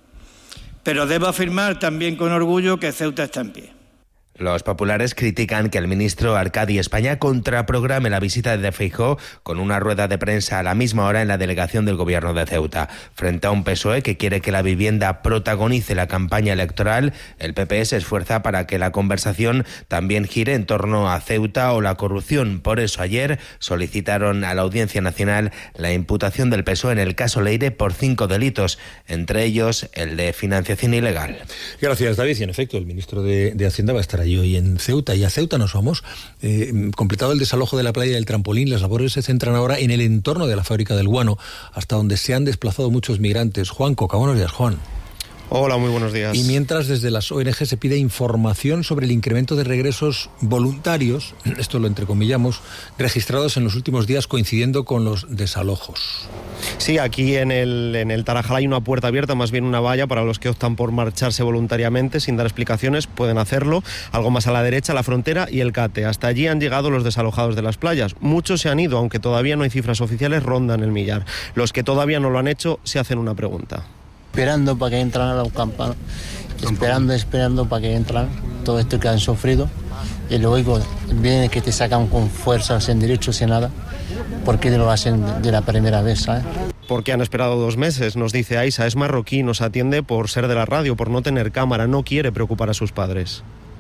pero debo afirmar también con orgullo que Ceuta está en pie. Los populares critican que el ministro Arcadi España contraprograme la visita de Feijóo con una rueda de prensa a la misma hora en la delegación del gobierno de Ceuta. Frente a un PSOE que quiere que la vivienda protagonice la campaña electoral, el PP se esfuerza para que la conversación también gire en torno a Ceuta o la corrupción. Por eso ayer solicitaron a la Audiencia Nacional la imputación del PSOE en el caso Leire por 5 delitos, entre ellos el de financiación ilegal. Gracias, David. Y en efecto, el ministro de Hacienda va a estar y hoy en Ceuta, y a Ceuta nos vamos. Completado el desalojo de la playa del Trampolín, las labores se centran ahora en el entorno de la fábrica del guano, hasta donde se han desplazado muchos migrantes. Juan Coca, buenos días, Juan. Hola, muy buenos días. Y mientras desde las ONG se pide información sobre el incremento de regresos voluntarios, esto lo entrecomillamos, registrados en los últimos días coincidiendo con los desalojos. Sí, aquí en el Tarajal hay una puerta abierta, más bien una valla para los que optan por marcharse voluntariamente sin dar explicaciones, pueden hacerlo. Algo más a la derecha, la frontera y el Cate. Hasta allí han llegado los desalojados de las playas. Muchos se han ido, aunque todavía no hay cifras oficiales, rondan el millar. Los que todavía no lo han hecho se hacen una pregunta. Esperando para que entran a los campanos, esperando para que entran todo esto que han sufrido, y luego viene que te sacan con fuerza, sin derecho, sin nada. ¿Por qué lo hacen de la primera vez, sabes? Porque han esperado 2 meses, nos dice Aisa, es marroquí, nos atiende por ser de la radio, por no tener cámara, no quiere preocupar a sus padres.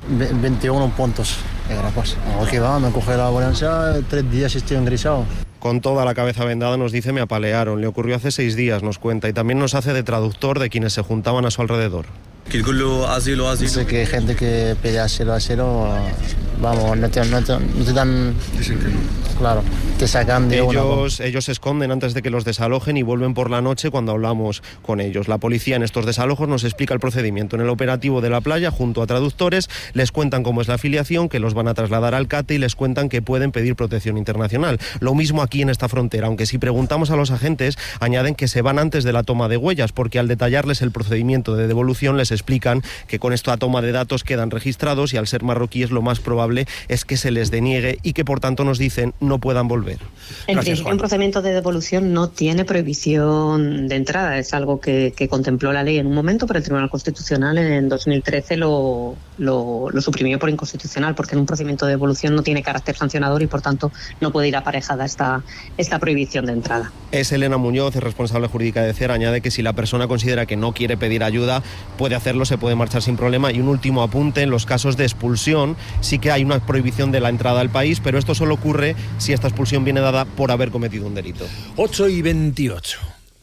21 puntos, aquí va, me coge la ambulancia, 3 días estoy ingresado. Con toda la cabeza vendada nos dice me apalearon, le ocurrió hace 6 días, nos cuenta, y también nos hace de traductor de quienes se juntaban a su alrededor. Dice que hay gente que pide asilo, vamos, no te dan... Dicen que no. Claro, te sacan de ellos se esconden antes de que los desalojen y vuelven por la noche cuando hablamos con ellos. La policía en estos desalojos nos explica el procedimiento. En el operativo de la playa, junto a traductores, les cuentan cómo es la afiliación, que los van a trasladar al CATE y les cuentan que pueden pedir protección internacional. Lo mismo aquí en esta frontera, aunque si preguntamos a los agentes, añaden que se van antes de la toma de huellas, porque al detallarles el procedimiento de devolución les explican que con esta toma de datos quedan registrados y al ser marroquíes lo más probable es que se les deniegue y que por tanto nos dicen no puedan volver. En principio, un procedimiento de devolución no tiene prohibición de entrada, es algo que contempló la ley en un momento, pero el Tribunal Constitucional en 2013 lo suprimió por inconstitucional, porque en un procedimiento de devolución no tiene carácter sancionador y por tanto no puede ir aparejada esta prohibición de entrada. Es Elena Muñoz, responsable jurídica de CER, añade que si la persona considera que no quiere pedir ayuda, puede hacerlo, se puede marchar sin problema. Y un último apunte, en los casos de expulsión sí que hay una prohibición de la entrada al país, pero esto solo ocurre si esta expulsión viene dada por haber cometido un delito. 8:28.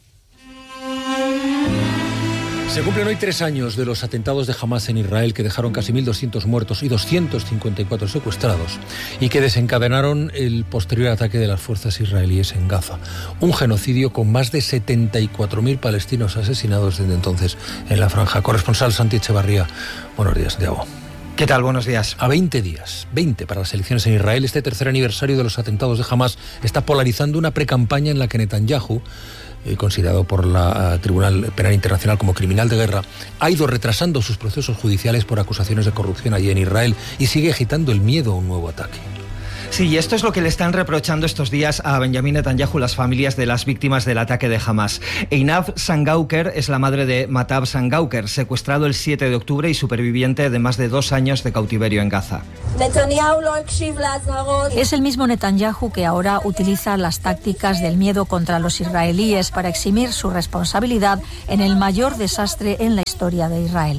Se cumplen hoy 3 años de los atentados de Hamas en Israel, que dejaron casi 1.200 muertos y 254 secuestrados, y que desencadenaron el posterior ataque de las fuerzas israelíes en Gaza. Un genocidio con más de 74.000 palestinos asesinados desde entonces en la franja. Corresponsal Santi Echevarría, buenos días, Santiago. ¿Qué tal? Buenos días. A 20 días, 20 para las elecciones en Israel, este tercer aniversario de los atentados de Hamás está polarizando una precampaña en la que Netanyahu, considerado por la Tribunal Penal Internacional como criminal de guerra, ha ido retrasando sus procesos judiciales por acusaciones de corrupción allí en Israel y sigue agitando el miedo a un nuevo ataque. Sí, y esto es lo que le están reprochando estos días a Benjamin Netanyahu las familias de las víctimas del ataque de Hamás. Einab Sangauker es la madre de Matab Sangauker, secuestrado el 7 de octubre y superviviente de más de 2 años de cautiverio en Gaza. Es el mismo Netanyahu que ahora utiliza las tácticas del miedo contra los israelíes para eximir su responsabilidad en el mayor desastre en la historia de Israel.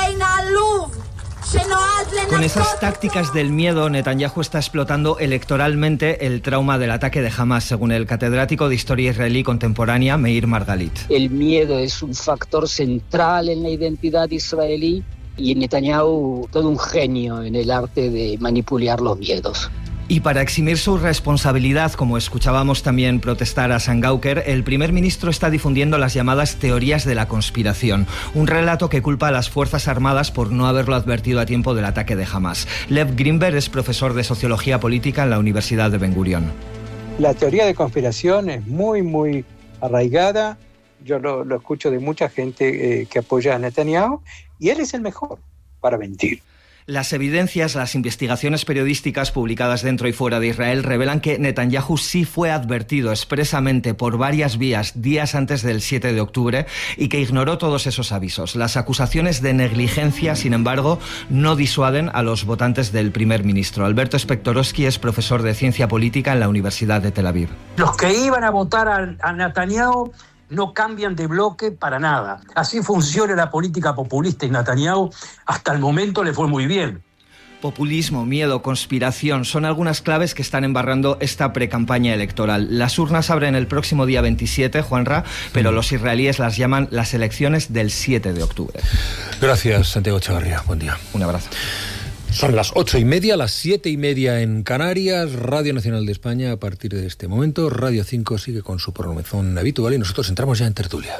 Con esas tácticas del miedo, Netanyahu está explotando electoralmente el trauma del ataque de Hamás, según el catedrático de Historia Israelí Contemporánea, Meir Margalit. El miedo es un factor central en la identidad israelí y Netanyahu todo un genio en el arte de manipular los miedos. Y para eximir su responsabilidad, como escuchábamos también protestar a Sangauker, el primer ministro está difundiendo las llamadas teorías de la conspiración, un relato que culpa a las Fuerzas Armadas por no haberlo advertido a tiempo del ataque de Hamás. Lev Grimberg es profesor de Sociología Política en la Universidad de Ben Gurion. La teoría de conspiración es muy arraigada. Yo lo escucho de mucha gente que apoya a Netanyahu y él es el mejor para mentir. Las evidencias, las investigaciones periodísticas publicadas dentro y fuera de Israel revelan que Netanyahu sí fue advertido expresamente por varias vías días antes del 7 de octubre y que ignoró todos esos avisos. Las acusaciones de negligencia, sin embargo, no disuaden a los votantes del primer ministro. Alberto Spektorowski es profesor de Ciencia Política en la Universidad de Tel Aviv. Los que iban a votar a Netanyahu no cambian de bloque para nada. Así funciona la política populista y Netanyahu hasta el momento le fue muy bien. Populismo, miedo, conspiración son algunas claves que están embarrando esta precampaña electoral. Las urnas abren el próximo día 27, Juanra, pero los israelíes las llaman las elecciones del 7 de octubre. Gracias, Santiago Echevarría. Buen día. Un abrazo. Son las 8:30, las 7:30 en Canarias. Radio Nacional de España, a partir de este momento, Radio 5 sigue con su programación habitual y nosotros entramos ya en tertulia.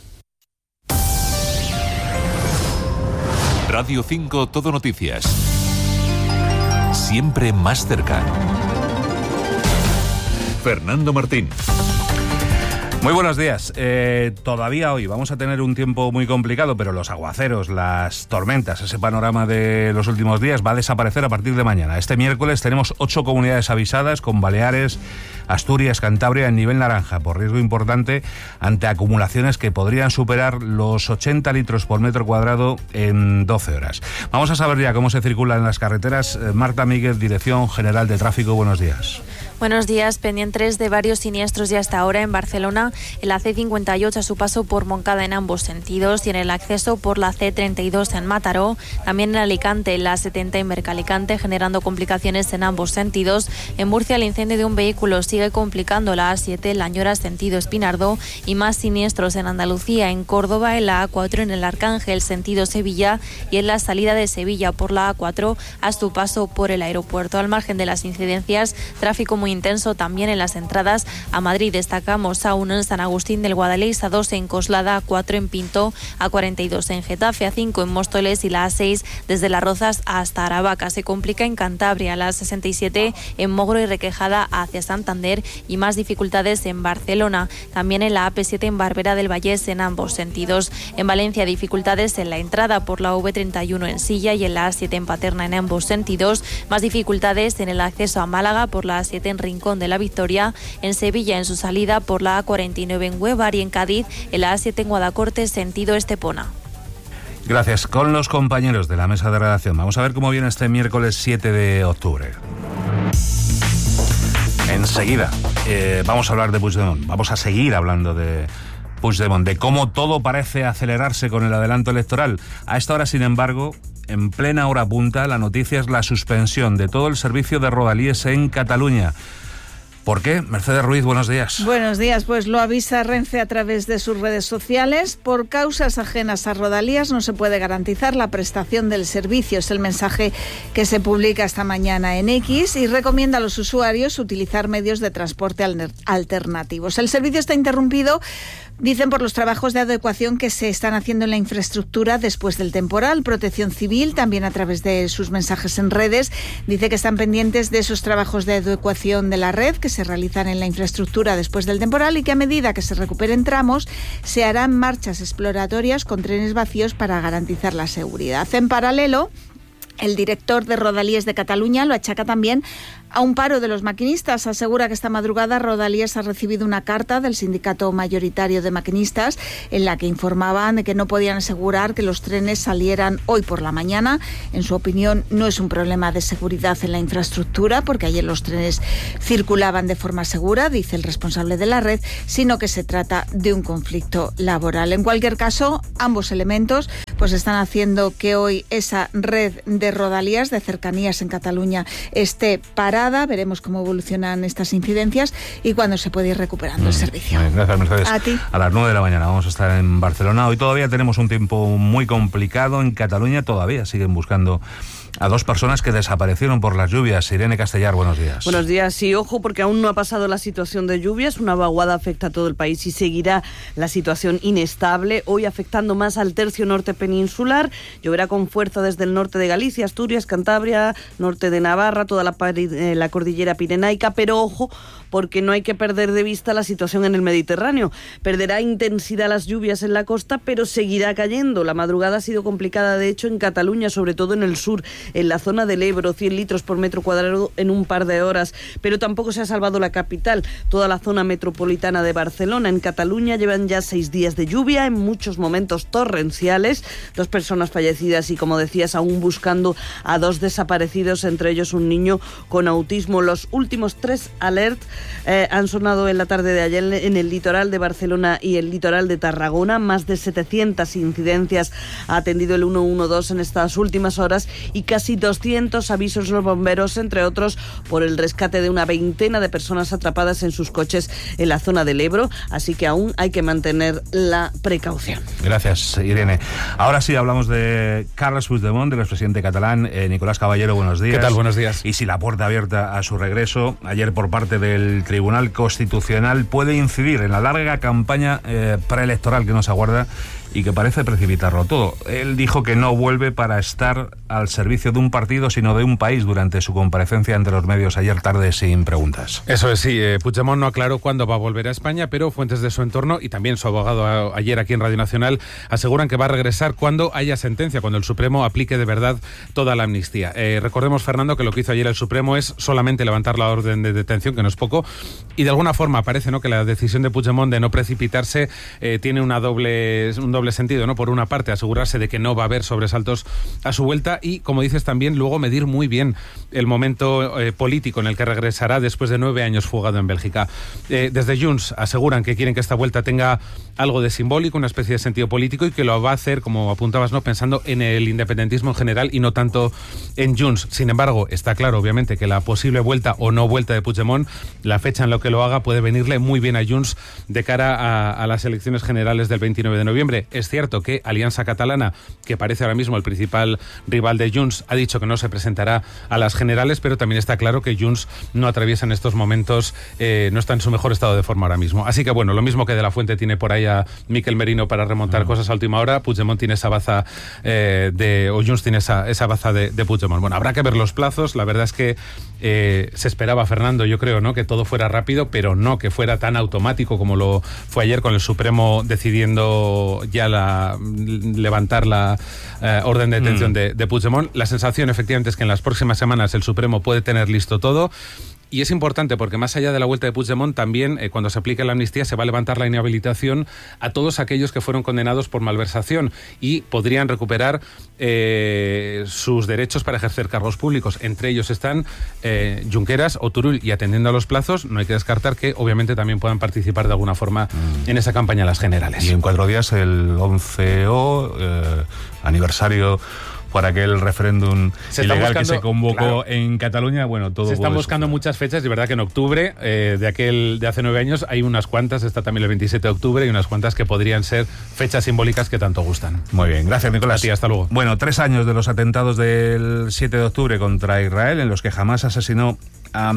Radio 5 Todo Noticias. Siempre más cerca. Fernando Martín. Muy buenos días. Todavía hoy vamos a tener un tiempo muy complicado, pero los aguaceros, las tormentas, ese panorama de los últimos días va a desaparecer a partir de mañana. Este miércoles tenemos 8 comunidades avisadas, con Baleares, Asturias, Cantabria en nivel naranja, por riesgo importante ante acumulaciones que podrían superar los 80 litros por metro cuadrado en 12 horas. Vamos a saber ya cómo se circula en las carreteras. Marta Míguez, Dirección General de Tráfico, buenos días. Buenos días, pendientes de varios siniestros ya hasta ahora en Barcelona, en la C58 a su paso por Montcada en ambos sentidos y en el acceso por la C32 en Mataró, también en Alicante, en la 70 en Mercalicante, generando complicaciones en ambos sentidos. En Murcia, el incendio de un vehículo sigue complicando la A7, Lañora sentido Espinardo, y más siniestros en Andalucía, en Córdoba, en la A4 en el Arcángel sentido Sevilla y en la salida de Sevilla por la A4 a su paso por el aeropuerto. Al margen de las incidencias, tráfico muy intenso también en las entradas a Madrid. Destacamos A1 en San Agustín del Guadalix, A2 en Coslada, A4 en Pinto, A42 en Getafe, A5 en Móstoles y la A6 desde Las Rozas hasta Aravaca. Se complica en Cantabria, la 67 en Mogro y Requejada hacia Santander y más dificultades en Barcelona. También en la AP7 en Barbera del Vallés en ambos sentidos. En Valencia, dificultades en la entrada por la V31 en Silla y en la A7 en Paterna en ambos sentidos. Más dificultades en el acceso a Málaga por la A7 en Rincón de la Victoria, en Sevilla en su salida por la A49 en Huevar y en Cádiz en la A7 en Guadacorte sentido Estepona. Gracias. Con los compañeros de la mesa de redacción vamos a ver cómo viene este miércoles 7 de octubre. Enseguida vamos a hablar de Puigdemont, vamos a seguir hablando de Puigdemont, de cómo todo parece acelerarse con el adelanto electoral. A esta hora, sin embargo, en plena hora punta, la noticia es la suspensión de todo el servicio de Rodalies en Cataluña. ¿Por qué? Mercedes Ruiz, buenos días. Buenos días, pues lo avisa Renfe a través de sus redes sociales. Por causas ajenas a Rodalías no se puede garantizar la prestación del servicio. Es el mensaje que se publica esta mañana en X y recomienda a los usuarios utilizar medios de transporte alternativos. El servicio está interrumpido Dicen por los trabajos de adecuación que se están haciendo en la infraestructura después del temporal. Protección Civil, también a través de sus mensajes en redes, dice que están pendientes de esos trabajos de adecuación de la red que se realizan en la infraestructura después del temporal y que a medida que se recuperen tramos se harán marchas exploratorias con trenes vacíos para garantizar la seguridad. En paralelo, el director de Rodalies de Cataluña lo achaca también a un paro de los maquinistas. Asegura que esta madrugada Rodalies ha recibido una carta del sindicato mayoritario de maquinistas en la que informaban de que no podían asegurar que los trenes salieran hoy por la mañana. En su opinión, no es un problema de seguridad en la infraestructura, porque ayer los trenes circulaban de forma segura, dice el responsable de la red, sino que se trata de un conflicto laboral. En cualquier caso, ambos elementos pues están haciendo que hoy esa red de Rodalies de cercanías en Cataluña esté parada. Veremos cómo evolucionan estas incidencias y cuándo se puede ir recuperando el servicio. Gracias, Mercedes. A ti. A las 9 de la mañana vamos a estar en Barcelona. Hoy todavía tenemos un tiempo muy complicado. En Cataluña todavía siguen buscando a 2 personas que desaparecieron por las lluvias. Irene Castellar, buenos días. Buenos días. Sí, ojo, porque aún no ha pasado la situación de lluvias. Una vaguada afecta a todo el país y seguirá la situación inestable, hoy afectando más al tercio norte peninsular. Lloverá con fuerza desde el norte de Galicia, Asturias, Cantabria, norte de Navarra, toda la cordillera pirenaica, pero ojo, porque no hay que perder de vista la situación en el Mediterráneo. Perderá intensidad las lluvias en la costa, pero seguirá cayendo. La madrugada ha sido complicada, de hecho, en Cataluña, sobre todo en el sur, en la zona del Ebro, 100 litros por metro cuadrado en un par de horas, pero tampoco se ha salvado la capital, toda la zona metropolitana de Barcelona. En Cataluña llevan ya 6 días de lluvia, en muchos momentos torrenciales, 2 personas fallecidas y, como decías, aún buscando a 2 desaparecidos, entre ellos un niño con autismo. Los últimos 3 alerts han sonado en la tarde de ayer en el litoral de Barcelona y el litoral de Tarragona. Más de 700 incidencias ha atendido el 112 en estas últimas horas y casi 200 avisos los bomberos, entre otros por el rescate de una veintena de personas atrapadas en sus coches en la zona del Ebro, así que aún hay que mantener la precaución. Gracias, Irene. Ahora sí hablamos de Carles Puigdemont, del expresidente catalán. Nicolás Caballero, buenos días. ¿Qué tal? Buenos días. Y si la puerta abierta a su regreso ayer por parte del Tribunal Constitucional puede incidir en la larga campaña preelectoral que nos aguarda y que parece precipitarlo todo. Él dijo que no vuelve para estar al servicio de un partido, sino de un país, durante su comparecencia ante los medios ayer tarde sin preguntas. Eso es, sí. Puigdemont no aclaró cuándo va a volver a España, pero fuentes de su entorno y también su abogado ayer aquí en Radio Nacional aseguran que va a regresar cuando haya sentencia, cuando el Supremo aplique de verdad toda la amnistía. Recordemos, Fernando, que lo que hizo ayer el Supremo es solamente levantar la orden de detención, que no es poco, y de alguna forma parece, ¿no?, que la decisión de Puigdemont de no precipitarse tiene un doble sentido, ¿no? Por una parte, asegurarse de que no va a haber sobresaltos a su vuelta y, como dices, también luego medir muy bien el momento político en el que regresará después de 9 años fugado en Bélgica. Desde Junts aseguran que quieren que esta vuelta tenga algo de simbólico, una especie de sentido político, y que lo va a hacer, como apuntabas, ¿no?, pensando en el independentismo en general y no tanto en Junts. Sin embargo, está claro, obviamente, que la posible vuelta o no vuelta de Puigdemont, la fecha en la que lo haga, puede venirle muy bien a Junts de cara a las elecciones generales del 29 de noviembre. Es cierto que Alianza Catalana, que parece ahora mismo el principal rival de Junts, ha dicho que no se presentará a las generales, pero también está claro que Junts no atraviesa en estos momentos, no está en su mejor estado de forma ahora mismo. Así que bueno, lo mismo que De la Fuente tiene por ahí a Miquel Merino para remontar cosas a última hora, Puigdemont tiene esa baza o Junts tiene esa baza de Puigdemont. Bueno, habrá que ver los plazos. La verdad es que se esperaba, Fernando, yo creo, ¿no?, que todo fuera rápido, pero no que fuera tan automático como lo fue ayer, con el Supremo decidiendo ya levantar la orden de detención de Puigdemont. La sensación, efectivamente, es que en las próximas semanas el Supremo puede tener listo todo. Y es importante porque, más allá de la vuelta de Puigdemont, también cuando se aplique la amnistía se va a levantar la inhabilitación a todos aquellos que fueron condenados por malversación y podrían recuperar sus derechos para ejercer cargos públicos. Entre ellos están Junqueras o Turull, y atendiendo a los plazos no hay que descartar que obviamente también puedan participar de alguna forma en esa campaña a las generales. Y en 4 días el 11º aniversario para aquel referéndum ilegal que se convocó, claro, en Cataluña. Bueno, todo se están buscando muchas fechas, y verdad que en octubre de hace 9 años hay unas cuantas, está también el 27 de octubre, y unas cuantas que podrían ser fechas simbólicas que tanto gustan. Muy bien, gracias, Nicolás. A ti, hasta luego. Bueno, 3 años de los atentados del 7 de octubre contra Israel, en los que Hamás asesinó a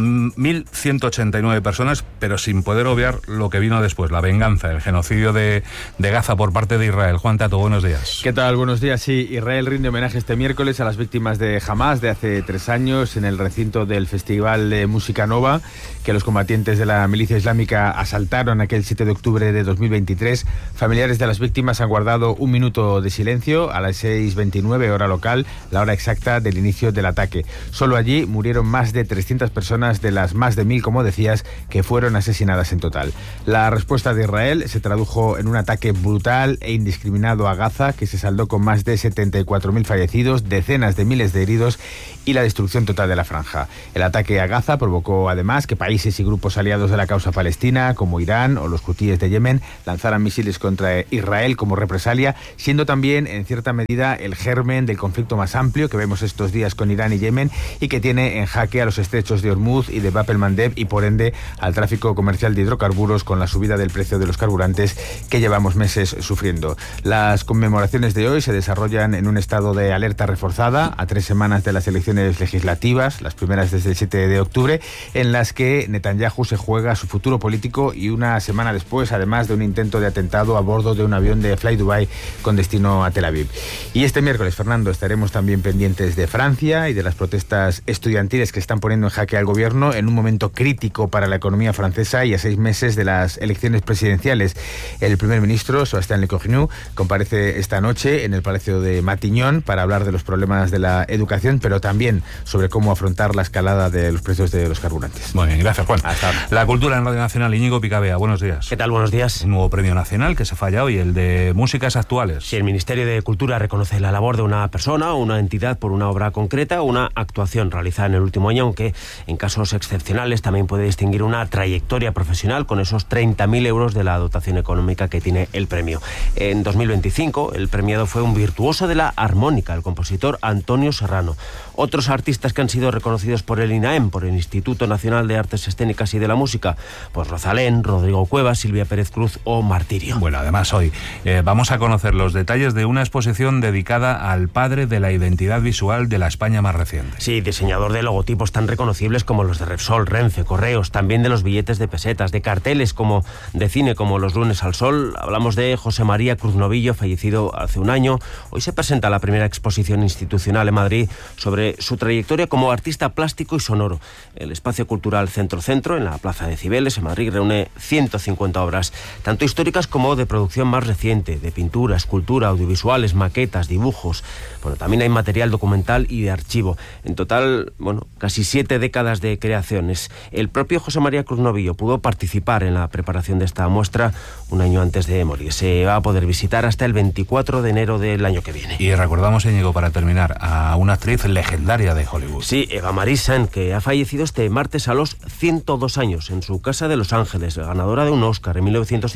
1.189 personas, pero sin poder obviar lo que vino después, la venganza, el genocidio de Gaza por parte de Israel. Juan Tato, buenos días. ¿Qué tal? Buenos días. Sí, Israel rinde homenaje este miércoles a las víctimas de Hamas de hace 3 años en el recinto del Festival de Música Nova, que los combatientes de la milicia islámica asaltaron aquel 7 de octubre de 2023. Familiares de las víctimas han guardado un minuto de silencio a las 6:29 hora local, la hora exacta del inicio del ataque. Solo allí murieron más de 300 personas de las más de 1.000, como decías, que fueron asesinadas en total. La respuesta de Israel se tradujo en un ataque brutal e indiscriminado a Gaza, que se saldó con más de 74.000 fallecidos, decenas de miles de heridos y la destrucción total de la franja. El ataque a Gaza provocó además que países y grupos aliados de la causa palestina, como Irán o los hutíes de Yemen, lanzaran misiles contra Israel como represalia, siendo también en cierta medida el germen del conflicto más amplio que vemos estos días con Irán y Yemen, y que tiene en jaque a los estrechos de Hormuz y de Bab el-Mandeb, y por ende al tráfico comercial de hidrocarburos, con la subida del precio de los carburantes que llevamos meses sufriendo. Las conmemoraciones de hoy se desarrollan en un estado de alerta reforzada a 3 semanas de las elecciones legislativas, las primeras desde el 7 de octubre, en las que Netanyahu se juega su futuro político, y una semana después, además, de un intento de atentado a bordo de un avión de Fly Dubai con destino a Tel Aviv. Y este miércoles, Fernando, estaremos también pendientes de Francia y de las protestas estudiantiles que están poniendo en jaque al gobierno en un momento crítico para la economía francesa y a 6 meses de las elecciones presidenciales. El primer ministro, Sébastien Lecornu, comparece esta noche en el Palacio de Matignon para hablar de los problemas de la educación, pero también sobre cómo afrontar la escalada de los precios de los carburantes. Muy bien, gracias, Juan. Hasta ahora. La cultura en Radio Nacional, Íñigo Picabea, buenos días. ¿Qué tal? Buenos días. Un nuevo premio nacional que se falla hoy, el de Músicas Actuales. Sí, el Ministerio de Cultura reconoce la labor de una persona o una entidad por una obra concreta o una actuación realizada en el último año, aunque en casos excepcionales también puede distinguir una trayectoria profesional con esos 30.000 euros de la dotación económica que tiene el premio. En 2025, el premiado fue un virtuoso de la armónica, el compositor Antonio Serrano. Otros artistas que han sido reconocidos por el INAEM, por el Instituto Nacional de Artes Escénicas y de la Música, pues Rosalén, Rodrigo Cuevas, Silvia Pérez Cruz o Martirio. Bueno, además hoy vamos a conocer los detalles de una exposición dedicada al padre de la identidad visual de la España más reciente. Sí, diseñador de logotipos tan reconocibles como los de Repsol, Renfe, Correos, también de los billetes de pesetas, de carteles como de cine como Los lunes al sol. Hablamos de José María Cruz Novillo, fallecido hace un año. Hoy se presenta la primera exposición institucional en Madrid sobre su trayectoria como artista plástico y sonoro. El espacio cultural Centro, en la Plaza de Cibeles, en Madrid, reúne 150 obras, tanto históricas como de producción más reciente, de pintura, escultura, audiovisuales, maquetas, dibujos. Bueno, también hay material documental y de archivo. En total, casi 7 décadas de creaciones. El propio José María Cruz Novillo pudo participar en la preparación de esta muestra un año antes de morir. Se va a poder visitar hasta el 24 de enero del año que viene. Y recordamos, Íñigo, para terminar, a una actriz legendaria de Hollywood. Sí, Eva Marie Saint, que ha fallecido este martes a los 102 años en su casa de Los Ángeles, ganadora de un Oscar en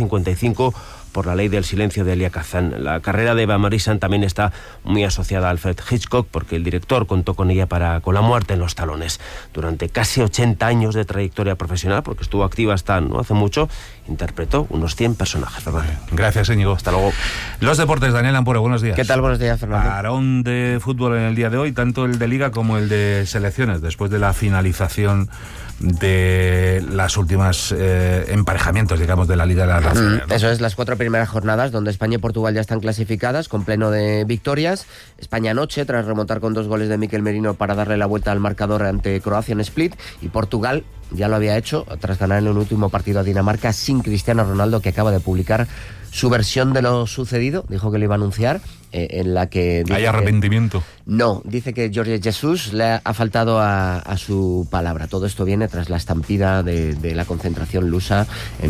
1955 por La ley del silencio de Elia Kazan. La carrera de Eva Marie Saint también está muy asociada a Alfred Hitchcock, porque el director contó con ella con La muerte en los talones. Durante casi 80 años de trayectoria profesional, porque estuvo activa hasta no hace mucho, interpretó unos 100 personajes. Fernando. Gracias, Íñigo. Hasta luego. Los deportes, Daniel Ampuro, buenos días. ¿Qué tal? Buenos días, Fernando. Parón de fútbol en el día de hoy, tanto el de Liga como el de selecciones, después de la finalización de las últimas emparejamientos, digamos, de la Liga de las Naciones, ¿no? Eso es, las 4 primeras jornadas, donde España y Portugal ya están clasificadas, con pleno de victorias. España anoche, tras remontar con 2 goles de Mikel Merino para darle la vuelta al marcador ante Croacia en Split, y Portugal ya lo había hecho tras ganar en el último partido a Dinamarca sin Cristiano Ronaldo, que acaba de publicar su versión de lo sucedido. Dijo que lo iba a anunciar, en la que... ¿Hay arrepentimiento? No, dice que Jorge Jesus le ha faltado a su palabra. Todo esto viene tras la estampida de la concentración lusa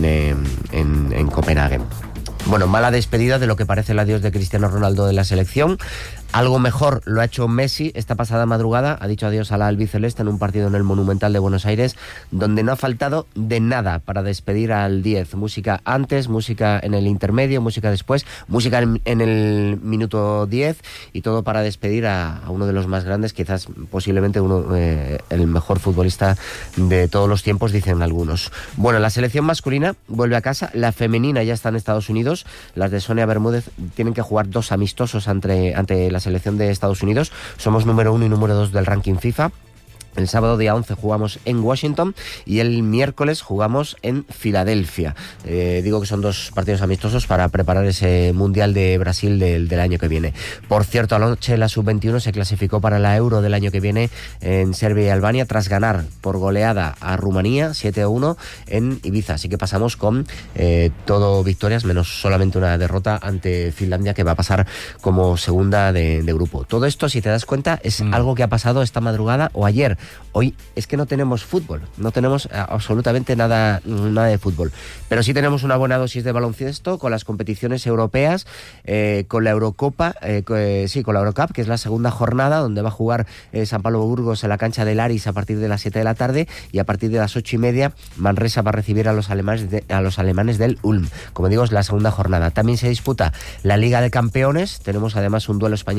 en Copenhague. Bueno, mala despedida de lo que parece el adiós de Cristiano Ronaldo de la selección. Algo mejor lo ha hecho Messi esta pasada madrugada. Ha dicho adiós a la albiceleste en un partido en el Monumental de Buenos Aires, donde no ha faltado de nada para despedir al 10. Música antes, música en el intermedio, música después, música en el minuto 10, y todo para despedir a uno de los más grandes, quizás posiblemente el mejor futbolista de todos los tiempos, dicen algunos. Bueno, la selección masculina vuelve a casa, la femenina ya está en Estados Unidos. Las de Sonia Bermúdez tienen que jugar 2 amistosos ante la selección de Estados Unidos. Somos número 1 y número 2 del ranking FIFA. El sábado día 11 jugamos en Washington y el miércoles jugamos en Filadelfia. Digo que son 2 partidos amistosos para preparar ese Mundial de Brasil del año que viene. Por cierto, anoche la Sub-21 se clasificó para la Euro del año que viene en Serbia y Albania tras ganar por goleada a Rumanía 7-1 en Ibiza. Así que pasamos con todo victorias, menos solamente una derrota ante Finlandia, que va a pasar como segunda de grupo. Todo esto, si te das cuenta, es algo que ha pasado esta madrugada o ayer. Hoy es que no tenemos fútbol, no tenemos absolutamente nada de fútbol, pero sí tenemos una buena dosis de baloncesto con las competiciones europeas, con la Eurocopa, con la Eurocup, que es la segunda jornada, donde va a jugar San Pablo Burgos en la cancha del Aris a partir de las 7 de la tarde, y a partir de las 8:30 Manresa va a recibir a los alemanes del Ulm. Como digo, es la segunda jornada. También se disputa la Liga de Campeones, tenemos además un duelo español